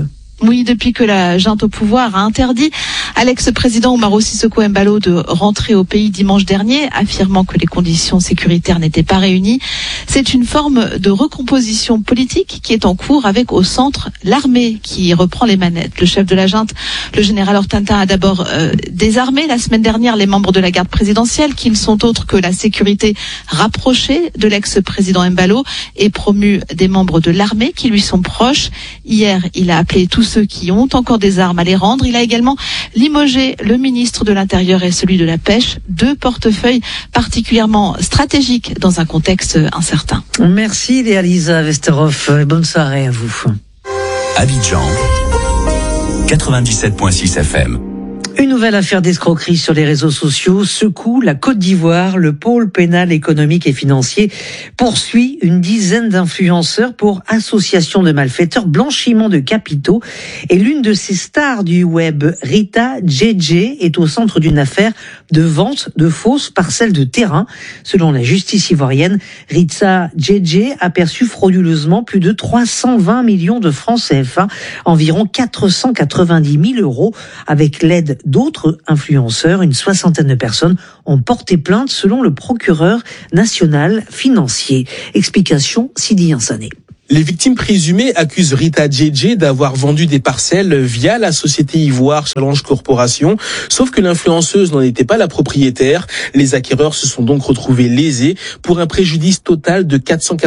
Oui, depuis que la junte au pouvoir a interdit à l'ex-président Umaro Sissoco Embalo de rentrer au pays dimanche dernier, affirmant que les conditions sécuritaires n'étaient pas réunies, c'est une forme de recomposition politique qui est en cours avec au centre l'armée qui reprend les manettes. Le chef de la junte, le général Hortentin, a d'abord désarmé la semaine dernière les membres de la garde présidentielle qui ne sont autres que la sécurité rapprochée de l'ex-président Embalo et promu des membres de l'armée qui lui sont proches. Hier, il a appelé tous ceux qui ont encore des armes à les rendre. Il a également limogé le ministre de l'Intérieur et celui de la Pêche, deux portefeuilles particulièrement stratégiques dans un contexte incertain. Merci Léa-Lisa Westerhoff et bonne soirée à vous. Abidjan, 97.6 FM. Une nouvelle affaire d'escroquerie sur les réseaux sociaux secoue la Côte d'Ivoire. Le pôle pénal économique et financier poursuit une dizaine d'influenceurs pour association de malfaiteurs, blanchiment de capitaux. Et l'une de ces stars du web, Rita JJ, est au centre d'une affaire de vente de fausses parcelles de terrain. Selon la justice ivoirienne, Rita JJ a perçu frauduleusement plus de 320 millions de francs CFA, environ 490 000 euros, avec l'aide d'autres influenceurs. Une soixantaine de personnes ont porté plainte selon le procureur national financier. Explication Sidi Yansané. Les victimes présumées accusent Rita JJ d'avoir vendu des parcelles via la société Ivoire Challenge Corporation, sauf que l'influenceuse n'en était pas la propriétaire. Les acquéreurs se sont donc retrouvés lésés pour un préjudice total de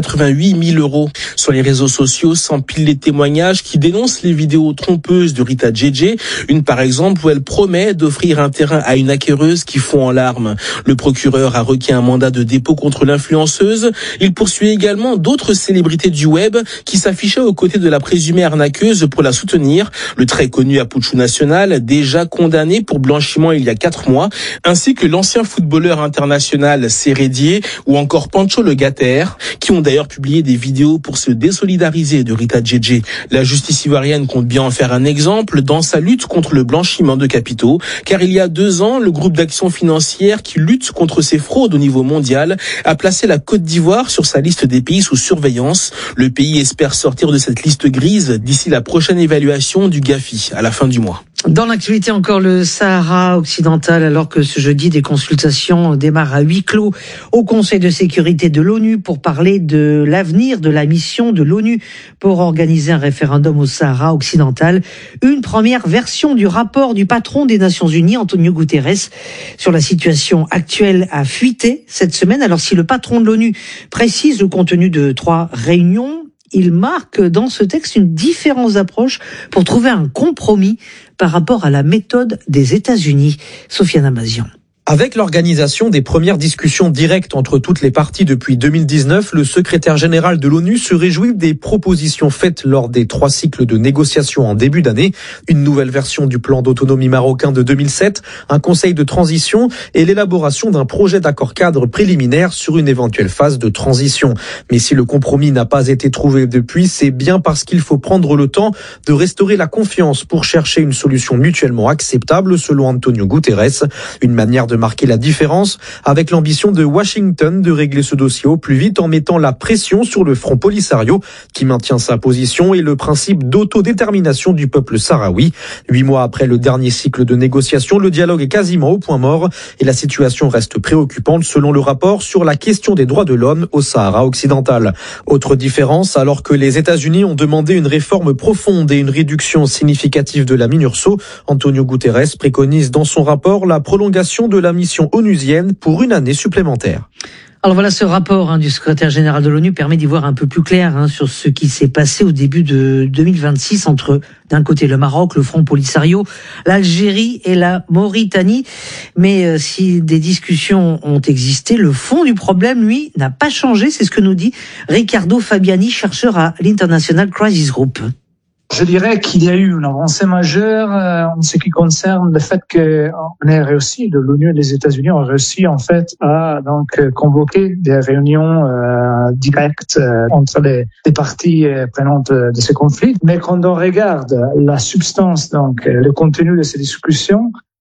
488 000 euros. Sur les réseaux sociaux s'empilent les témoignages qui dénoncent les vidéos trompeuses de Rita JJ. Une par exemple où elle promet d'offrir un terrain à une acquéreuse qui fond en larmes. Le procureur a requis un mandat de dépôt contre l'influenceuse. Il poursuit également d'autres célébrités du web qui s'affichait aux côtés de la présumée arnaqueuse pour la soutenir. Le très connu Apouchou National, déjà condamné pour blanchiment il y a 4 mois, ainsi que l'ancien footballeur international Sérédier ou encore Pancho Le Gatter, qui ont d'ailleurs publié des vidéos pour se désolidariser de Rita JJ. La justice ivoirienne compte bien en faire un exemple dans sa lutte contre le blanchiment de capitaux, car il y a 2 ans, le groupe d'action financière qui lutte contre ces fraudes au niveau mondial a placé la Côte d'Ivoire sur sa liste des pays sous surveillance. Le pays espère sortir de cette liste grise d'ici la prochaine évaluation du GAFI à la fin du mois. Dans l'actualité encore, le Sahara occidental, alors que ce jeudi des consultations démarrent à huis clos au Conseil de sécurité de l'ONU pour parler de l'avenir de la mission de l'ONU pour organiser un référendum au Sahara occidental. Une première version du rapport du patron des Nations Unies, Antonio Guterres, sur la situation actuelle a fuité cette semaine. Alors si le patron de l'ONU précise le contenu de 3 réunions, il marque dans ce texte une différence d'approche pour trouver un compromis par rapport à la méthode des États-Unis. Sofiane Amazian. Avec l'organisation des premières discussions directes entre toutes les parties depuis 2019, le secrétaire général de l'ONU se réjouit des propositions faites lors des 3 cycles de négociations en début d'année. Une nouvelle version du plan d'autonomie marocain de 2007, un conseil de transition et l'élaboration d'un projet d'accord cadre préliminaire sur une éventuelle phase de transition. Mais si le compromis n'a pas été trouvé depuis, c'est bien parce qu'il faut prendre le temps de restaurer la confiance pour chercher une solution mutuellement acceptable, selon Antonio Guterres. Une manière de marquer la différence avec l'ambition de Washington de régler ce dossier au plus vite en mettant la pression sur le Front Polisario qui maintient sa position et le principe d'autodétermination du peuple sahraoui. 8 mois après le dernier cycle de négociations, le dialogue est quasiment au point mort et la situation reste préoccupante selon le rapport sur la question des droits de l'homme au Sahara occidental. Autre différence, alors que les États-Unis ont demandé une réforme profonde et une réduction significative de la MINURSO, Antonio Guterres préconise dans son rapport la prolongation de la mission onusienne pour 1 année supplémentaire. Alors voilà, ce rapport du secrétaire général de l'ONU permet d'y voir un peu plus clair sur ce qui s'est passé au début de 2026 entre, d'un côté, le Maroc, le Front Polisario, l'Algérie et la Mauritanie. Mais si des discussions ont existé, le fond du problème, lui, n'a pas changé. C'est ce que nous dit Riccardo Fabiani, chercheur à l'International Crisis Group. Je dirais qu'il y a eu une avancée majeure en ce qui concerne le fait qu'on ait réussi, l'ONU et les États-Unis ont réussi en fait à donc convoquer des réunions directes entre les parties prenantes de ce conflit. Mais quand on regarde la substance, donc le contenu de ces discussions,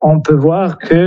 on peut voir que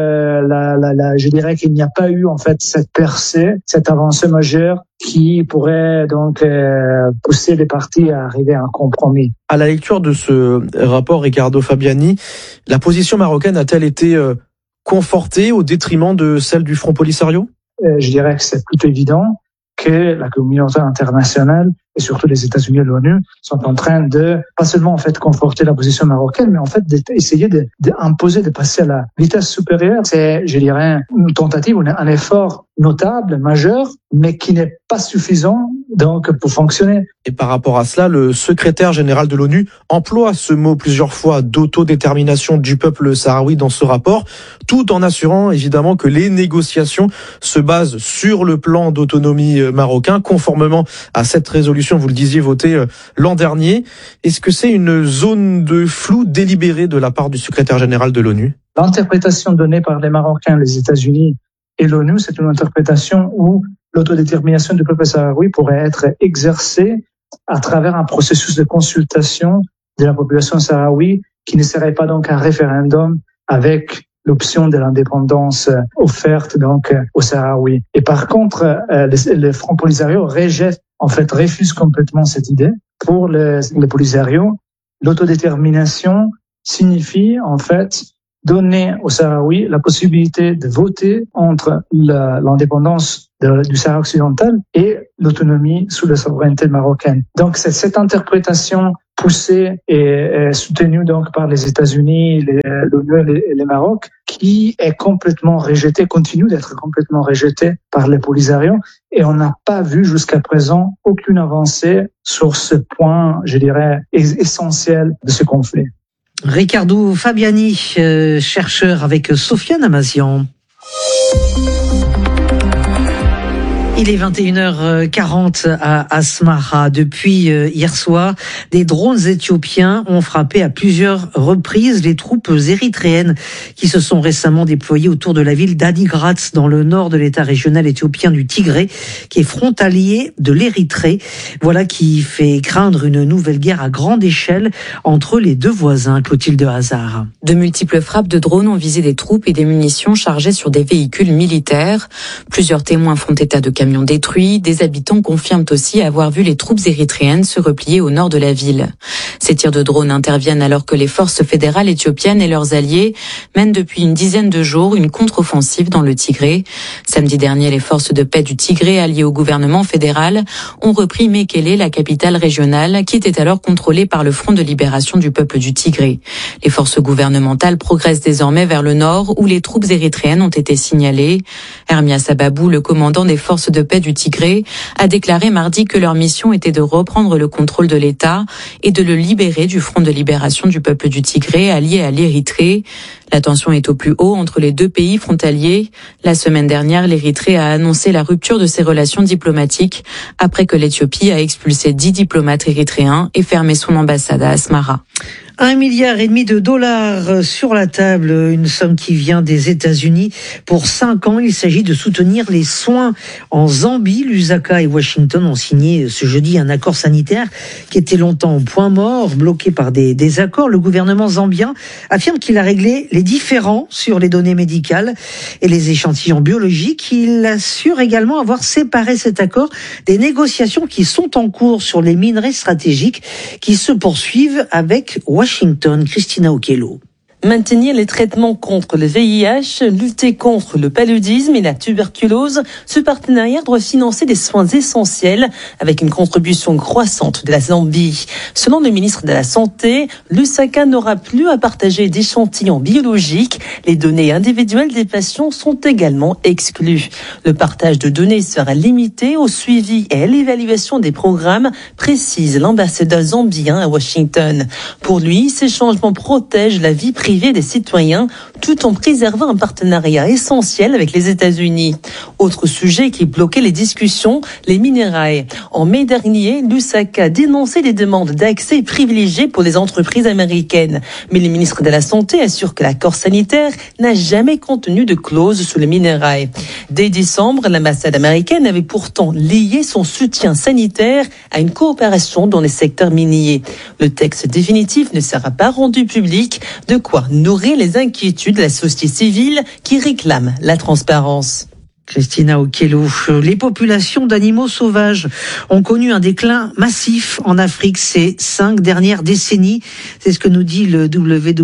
je dirais qu'il n'y a pas eu en fait cette percée, cette avancée majeure qui pourrait donc pousser les parties à arriver à un compromis. À la lecture de ce rapport, Ricardo Fabiani, la position marocaine a-t-elle été confortée au détriment de celle du Front Polisario ? Je dirais que c'est plutôt évident que la communauté internationale et surtout les États-Unis et l'ONU sont en train de pas seulement en fait conforter la position marocaine, mais en fait d'essayer d'imposer, de passer à la vitesse supérieure. C'est, je dirais, une tentative, un effort notable, majeur, mais qui n'est pas suffisant donc pour fonctionner. Et par rapport à cela, le secrétaire général de l'ONU emploie ce mot plusieurs fois d'autodétermination du peuple sahraoui dans ce rapport, tout en assurant évidemment que les négociations se basent sur le plan d'autonomie marocain, conformément à cette résolution, vous le disiez, votée l'an dernier. Est-ce que c'est une zone de flou délibérée de la part du secrétaire général de l'ONU ? L'interprétation donnée par les Marocains, les États-Unis et l'ONU, c'est une interprétation où l'autodétermination du peuple sahraoui pourrait être exercée à travers un processus de consultation de la population sahraoui qui ne serait pas donc un référendum avec l'option de l'indépendance offerte donc aux Sahraouis. Et par contre, le Front Polisario refuse complètement cette idée. Pour le Polisario, l'autodétermination signifie en fait donner aux Sahraouis la possibilité de voter entre l'indépendance du Sahara occidental et l'autonomie sous la souveraineté marocaine. Donc c'est cette interprétation poussée et soutenue donc par les États-Unis, l'ONU et le Maroc, qui est complètement rejetée, continue d'être complètement rejetée par les Polisario, et on n'a pas vu jusqu'à présent aucune avancée sur ce point, je dirais, essentiel de ce conflit. Ricardo Fabiani, chercheur avec Sofiane Amazian. Il est 21h40 à Asmara. Depuis hier soir, des drones éthiopiens ont frappé à plusieurs reprises les troupes érythréennes qui se sont récemment déployées autour de la ville d'Adigrat dans le nord de l'état régional éthiopien du Tigré, qui est frontalier de l'Érythrée. Voilà qui fait craindre une nouvelle guerre à grande échelle entre les deux voisins. Clotilde Hazard. De multiples frappes de drones ont visé des troupes et des munitions chargées sur des véhicules militaires. Plusieurs témoins font état de camions détruits. Des habitants confirment aussi avoir vu les troupes érythréennes se replier au nord de la ville. Ces tirs de drones interviennent alors que les forces fédérales éthiopiennes et leurs alliés mènent depuis une dizaine de jours une contre-offensive dans le Tigré. Samedi dernier, les forces de paix du Tigré alliées au gouvernement fédéral ont repris Mekele, la capitale régionale, qui était alors contrôlée par le Front de libération du peuple du Tigré. Les forces gouvernementales progressent désormais vers le nord où les troupes érythréennes ont été signalées. Ermia Sababou, le commandant des forces de paix du Tigré, a déclaré mardi que leur mission était de reprendre le contrôle de l'État et de le libérer du Front de libération du peuple du Tigré allié à l'Érythrée. La tension est au plus haut entre les deux pays frontaliers. La semaine dernière, l'Érythrée a annoncé la rupture de ses relations diplomatiques après que l'Éthiopie a expulsé 10 diplomates érythréens et fermé son ambassade à Asmara. 1,5 milliard sur la table, une somme qui vient des États-Unis pour 5 ans. Il s'agit de soutenir les soins en Zambie. Lusaka et Washington ont signé ce jeudi un accord sanitaire qui était longtemps au point mort, bloqué par des désaccords. Le gouvernement zambien affirme qu'il a réglé les différends sur les données médicales et les échantillons biologiques. Il assure également avoir séparé cet accord des négociations qui sont en cours sur les minerais stratégiques qui se poursuivent avec Washington. Christina Okello. Maintenir les traitements contre le VIH, lutter contre le paludisme et la tuberculose, ce partenariat doit financer des soins essentiels avec une contribution croissante de la Zambie. Selon le ministre de la Santé, Lusaka n'aura plus à partager d'échantillons biologiques. Les données individuelles des patients sont également exclues. Le partage de données sera limité au suivi et à l'évaluation des programmes, précise l'ambassadeur zambien à Washington. Pour lui, ces changements protègent la vie privée des citoyens tout en préservant un partenariat essentiel avec les États-Unis. Autre sujet qui bloquait les discussions, les minerais. En mai dernier, Lusaka dénonçait des demandes d'accès privilégiés pour les entreprises américaines. Mais le ministre de la Santé assure que l'accord sanitaire n'a jamais contenu de clause sur les minerais. Dès décembre, l'ambassade américaine avait pourtant lié son soutien sanitaire à une coopération dans les secteurs miniers. Le texte définitif ne sera pas rendu public, de quoi quoi nourrir les inquiétudes de la société civile qui réclame la transparence. Christina Okello, les populations d'animaux sauvages ont connu un déclin massif en Afrique ces 5 dernières décennies. C'est ce que nous dit le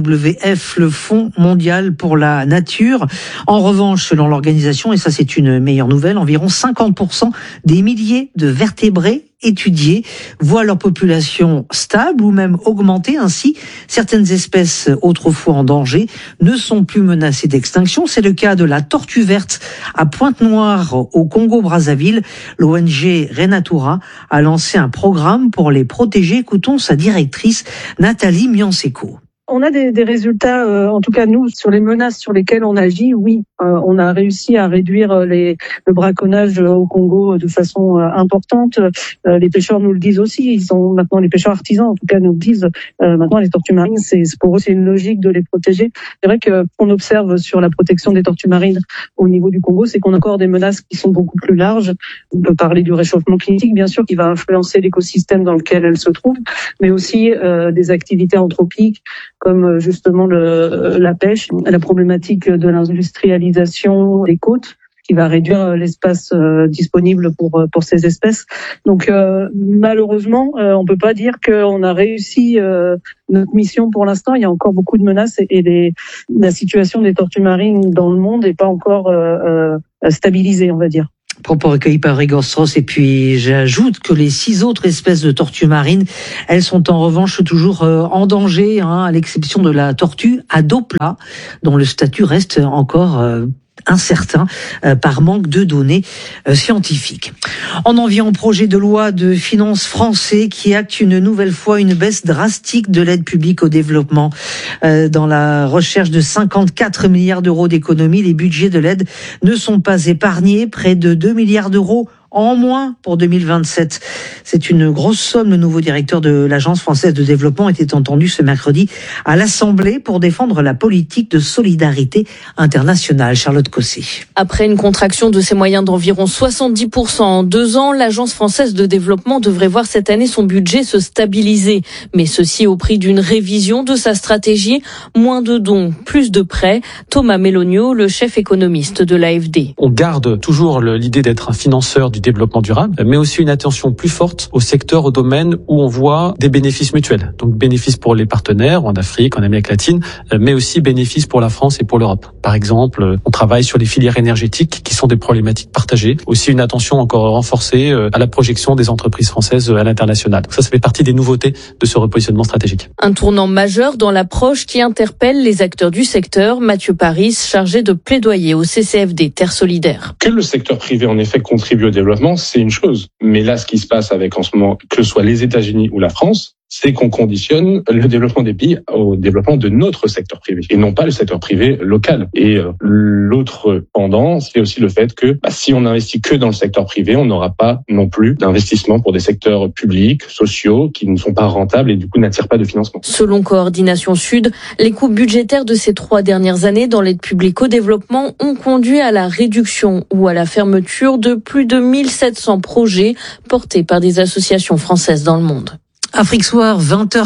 WWF, le Fonds mondial pour la nature. En revanche, selon l'organisation, et ça c'est une meilleure nouvelle, environ 50% des milliers de vertébrés étudiés voient leur population stable ou même augmenter. Ainsi, certaines espèces autrefois en danger ne sont plus menacées d'extinction. C'est le cas de la tortue verte à Pointe-Noire au Congo-Brazzaville. L'ONG Renatura a lancé un programme pour les protéger. Écoutons sa directrice Nathalie Mianseko. On a des résultats, en tout cas nous, sur les menaces sur lesquelles on agit, oui. On a réussi à réduire le braconnage au Congo de façon importante. Les pêcheurs nous le disent aussi. Ils sont maintenant, les pêcheurs artisans, en tout cas, nous le disent. Maintenant, les tortues marines, pour eux, c'est une logique de les protéger. C'est vrai que qu'on observe sur la protection des tortues marines au niveau du Congo, c'est qu'on a encore des menaces qui sont beaucoup plus larges. On peut parler du réchauffement climatique, bien sûr, qui va influencer l'écosystème dans lequel elles se trouvent, mais aussi des activités anthropiques, comme justement la pêche, la problématique de l'industrialisation des côtes, qui va réduire l'espace disponible pour ces espèces. Donc malheureusement, on peut pas dire qu'on a réussi notre mission pour l'instant. Il y a encore beaucoup de menaces et la situation des tortues marines dans le monde n'est pas encore stabilisée, on va dire. Propos recueillis par Igor Strauss. Et puis j'ajoute que les 6 autres espèces de tortues marines, elles sont en revanche toujours en danger, à l'exception de la tortue à dos plat, dont le statut reste encore incertain par manque de données scientifiques. On en vient au projet de loi de finances français qui acte une nouvelle fois une baisse drastique de l'aide publique au développement. Dans la recherche de 54 milliards d'euros d'économies, les budgets de l'aide ne sont pas épargnés, près de 2 milliards d'euros en moins pour 2027. C'est une grosse somme. Le nouveau directeur de l'Agence française de développement était entendu ce mercredi à l'Assemblée pour défendre la politique de solidarité internationale. Charlotte Cossé. Après une contraction de ses moyens d'environ 70% en 2 ans, l'Agence française de développement devrait voir cette année son budget se stabiliser. Mais ceci au prix d'une révision de sa stratégie. Moins de dons, plus de prêts. Thomas Mélonio, le chef économiste de l'AFD. On garde toujours l'idée d'être un financeur du développement durable, mais aussi une attention plus forte au secteur, au domaine où on voit des bénéfices mutuels. Donc bénéfices pour les partenaires en Afrique, en Amérique latine, mais aussi bénéfices pour la France et pour l'Europe. Par exemple, on travaille sur les filières énergétiques qui sont des problématiques partagées. Aussi une attention encore renforcée à la projection des entreprises françaises à l'international. Donc ça fait partie des nouveautés de ce repositionnement stratégique. Un tournant majeur dans l'approche qui interpelle les acteurs du secteur. Mathieu Paris, chargé de plaidoyer au CCFD Terre Solidaire. Que le secteur privé en effet contribue au développement, c'est une chose. Mais là, ce qui se passe avec en ce moment, que ce soit les États-Unis ou la France, c'est qu'on conditionne le développement des pays au développement de notre secteur privé et non pas le secteur privé local. Et l'autre pendant, c'est aussi le fait que si on investit que dans le secteur privé, on n'aura pas non plus d'investissement pour des secteurs publics, sociaux, qui ne sont pas rentables et du coup n'attirent pas de financement. Selon Coordination Sud, les coupes budgétaires de ces 3 dernières années dans l'aide publique au développement ont conduit à la réduction ou à la fermeture de plus de 1700 projets portés par des associations françaises dans le monde. Afrique Soir,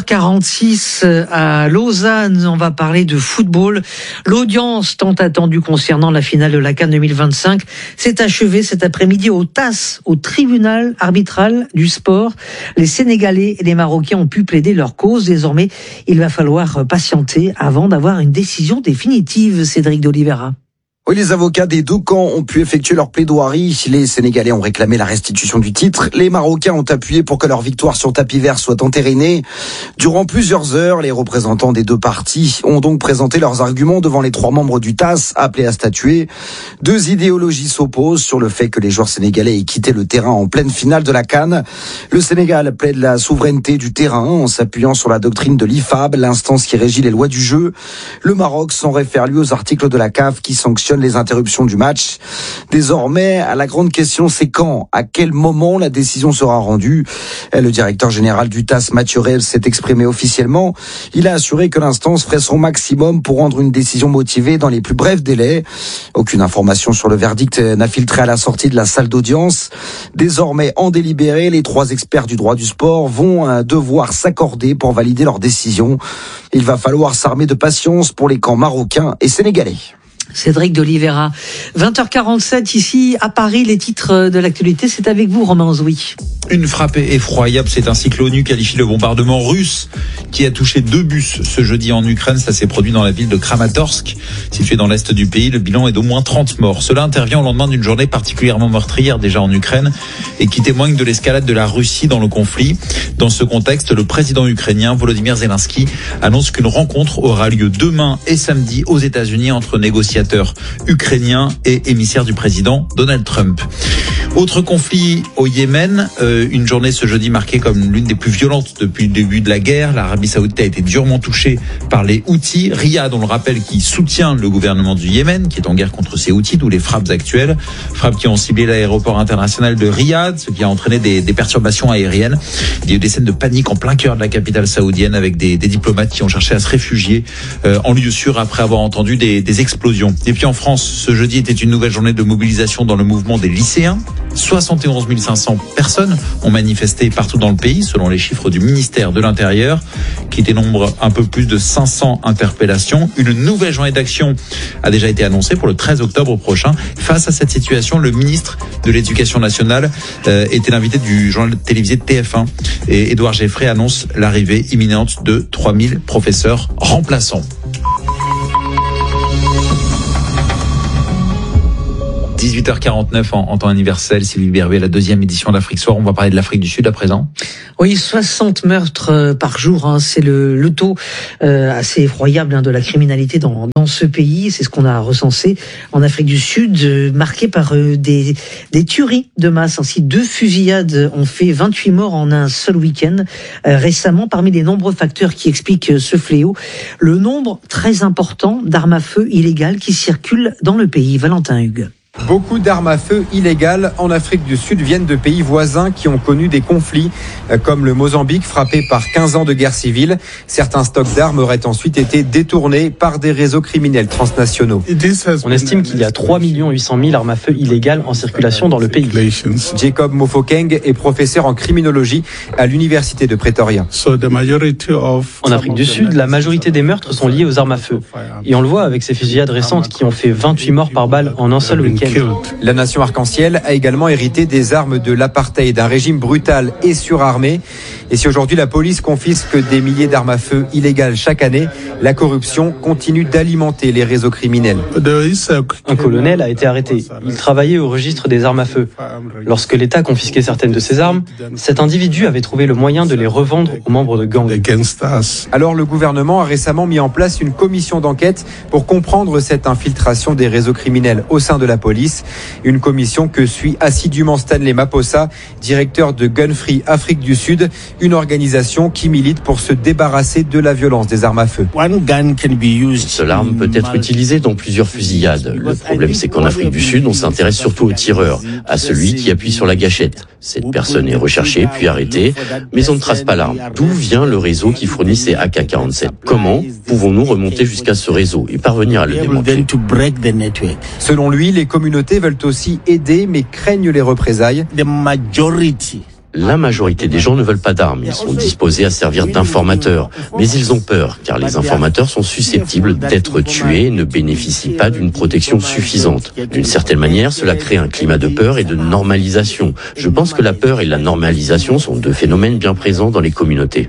20h46 à Lausanne. On va parler de football. L'audience tant attendue concernant la finale de la CAN 2025 s'est achevée cet après-midi au TAS, au tribunal arbitral du sport. Les Sénégalais et les Marocains ont pu plaider leur cause. Désormais, il va falloir patienter avant d'avoir une décision définitive. Cédric d'Oliveira. Oui, les avocats des 2 camps ont pu effectuer leur plaidoirie. Les Sénégalais ont réclamé la restitution du titre. Les Marocains ont appuyé pour que leur victoire sur tapis vert soit entérinée. Durant plusieurs heures, les représentants des 2 parties ont donc présenté leurs arguments devant les 3 membres du TAS appelés à statuer. 2 idéologies s'opposent sur le fait que les joueurs sénégalais aient quitté le terrain en pleine finale de la CAN. Le Sénégal plaide la souveraineté du terrain en s'appuyant sur la doctrine de l'IFAB, l'instance qui régit les lois du jeu. Le Maroc s'en réfère lui aux articles de la CAF qui sanctionne sanctionne les interruptions du match. Désormais, la grande question, c'est quand, à quel moment la décision sera rendue. Le directeur général du TAS, Mathieu Reyes, s'est exprimé officiellement. Il a assuré que l'instance ferait son maximum pour rendre une décision motivée dans les plus brefs délais. Aucune information sur le verdict n'a filtré à la sortie de la salle d'audience. Désormais, en délibéré, les 3 experts du droit du sport vont devoir s'accorder pour valider leur décision. Il va falloir s'armer de patience pour les camps marocains et sénégalais. Cédric d'Oliveira. 20h47 ici à Paris, les titres de l'actualité, c'est avec vous Romain Ozoui. Une frappe effroyable, c'est ainsi que l'ONU qualifie le bombardement russe qui a touché 2 bus ce jeudi en Ukraine. Ça s'est produit dans la ville de Kramatorsk, située dans l'est du pays. Le bilan est d'au moins 30 morts. Cela intervient au lendemain d'une journée particulièrement meurtrière déjà en Ukraine et qui témoigne de l'escalade de la Russie dans le conflit. Dans ce contexte, le président ukrainien Volodymyr Zelensky annonce qu'une rencontre aura lieu demain et samedi aux États-Unis entre négociateurs ukrainiens et émissaires du président Donald Trump. Autre conflit au Yémen, une journée ce jeudi marquée comme l'une des plus violentes depuis le début de la guerre. L'Arabie Saoudite a été durement touchée par les Houthis. Riyad, on le rappelle, qui soutient le gouvernement du Yémen, qui est en guerre contre ces Houthis, d'où les frappes actuelles. Frappes qui ont ciblé l'aéroport international de Riyad, ce qui a entraîné des perturbations aériennes. Il y a eu des scènes de panique en plein cœur de la capitale saoudienne avec des diplomates qui ont cherché à se réfugier en lieu sûr après avoir entendu des explosions. Et puis en France, ce jeudi était une nouvelle journée de mobilisation dans le mouvement des lycéens. 71 500 personnes ont manifesté partout dans le pays, selon les chiffres du ministère de l'Intérieur, qui dénombre un peu plus de 500 interpellations. Une nouvelle journée d'action a déjà été annoncée pour le 13 octobre prochain. Face à cette situation, le ministre de l'Éducation nationale était l'invité du journal télévisé de TF1. Et Édouard Geffray annonce l'arrivée imminente de 3000 professeurs remplaçants. 18h49 en temps universel, Sylvie Berruet, la 2e édition d'Afrique Soir. On va parler de l'Afrique du Sud à présent. Oui, 60 meurtres par jour, c'est le taux assez effroyable de la criminalité dans ce pays. C'est ce qu'on a recensé en Afrique du Sud, marqué par des tueries de masse. Ainsi, 2 fusillades ont fait 28 morts en un seul week-end récemment. Parmi les nombreux facteurs qui expliquent ce fléau, le nombre très important d'armes à feu illégales qui circulent dans le pays. Valentin Hugues. Beaucoup d'armes à feu illégales en Afrique du Sud viennent de pays voisins qui ont connu des conflits, comme le Mozambique, frappé par 15 ans de guerre civile. Certains stocks d'armes auraient ensuite été détournés par des réseaux criminels transnationaux. On estime qu'il y a 3 800 000 armes à feu illégales en circulation dans le pays. Jacob Mofokeng est professeur en criminologie à l'université de Pretoria. En Afrique du Sud, la majorité des meurtres sont liés aux armes à feu. Et on le voit avec ces fusillades récentes qui ont fait 28 morts par balle en un seul week-end. La nation arc-en-ciel a également hérité des armes de l'apartheid, d'un régime brutal et surarmé. Et si aujourd'hui la police confisque des milliers d'armes à feu illégales chaque année, la corruption continue d'alimenter les réseaux criminels. Un colonel a été arrêté. Il travaillait au registre des armes à feu. Lorsque l'État confisquait certaines de ses armes, cet individu avait trouvé le moyen de les revendre aux membres de gangs. Alors le gouvernement a récemment mis en place une commission d'enquête pour comprendre cette infiltration des réseaux criminels au sein de la police. Une commission que suit assidûment Stanley Maposa, directeur de Gun Free Afrique du Sud, une organisation qui milite pour se débarrasser de la violence des armes à feu. Seule arme peut être utilisée dans plusieurs fusillades. Le problème, c'est qu'en Afrique du Sud, on s'intéresse surtout au tireur, à celui qui appuie sur la gâchette. Cette personne est recherchée puis arrêtée, mais on ne trace pas l'arme. D'où vient le réseau qui fournit ces AK-47 ? Comment pouvons-nous remonter jusqu'à ce réseau et parvenir à le démanteler ? Selon lui, les communautés veulent aussi aider, mais craignent les représailles. La majorité des gens ne veulent pas d'armes. Ils sont disposés à servir d'informateurs. Mais ils ont peur, car les informateurs sont susceptibles d'être tués et ne bénéficient pas d'une protection suffisante. D'une certaine manière, cela crée un climat de peur et de normalisation. Je pense que la peur et la normalisation sont 2 phénomènes bien présents dans les communautés.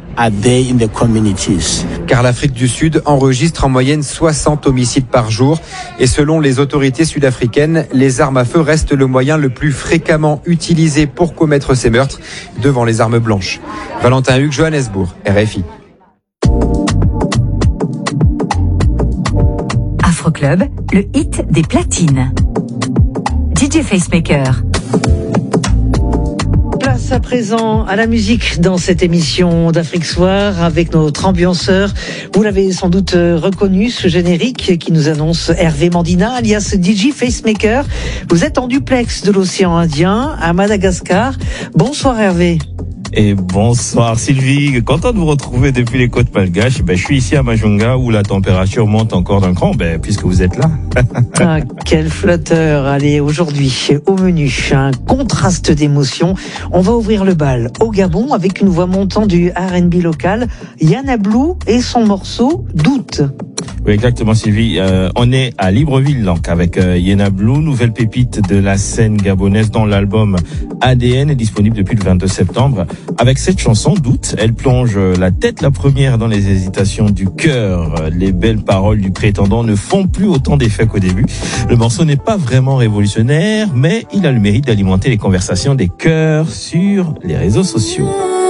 Car l'Afrique du Sud enregistre en moyenne 60 homicides par jour. Et selon les autorités sud-africaines, les armes à feu restent le moyen le plus fréquemment utilisé pour commettre ces meurtres, devant les armes blanches. Valentin Hugues, Johannesburg, RFI. Afroclub, le hit des platines. DJ Facemaker. Place à présent à la musique dans cette émission d'Afrique Soir avec notre ambianceur. Vous l'avez sans doute reconnu, ce générique qui nous annonce Hervé Mandina, alias DJ Facemaker. Vous êtes en duplex de l'océan Indien à Madagascar. Bonsoir Hervé. Et bonsoir Sylvie, content de vous retrouver depuis les côtes malgaches. Je suis ici à Majunga où la température monte encore d'un cran, puisque vous êtes là. Ah, quel flatteur. Allez, aujourd'hui, au menu, un contraste d'émotions. On va ouvrir le bal au Gabon avec une voix montant du R&B local, Yana Blue et son morceau Doute. Oui, exactement Sylvie. On est à Libreville donc avec Yana Blue, nouvelle pépite de la scène gabonaise dont l'album ADN est disponible depuis le 22 septembre. Avec cette chanson, Doute, elle plonge la tête la première dans les hésitations du cœur. Les belles paroles du prétendant ne font plus autant d'effet qu'au début. Le morceau n'est pas vraiment révolutionnaire, mais il a le mérite d'alimenter les conversations des cœurs sur les réseaux sociaux.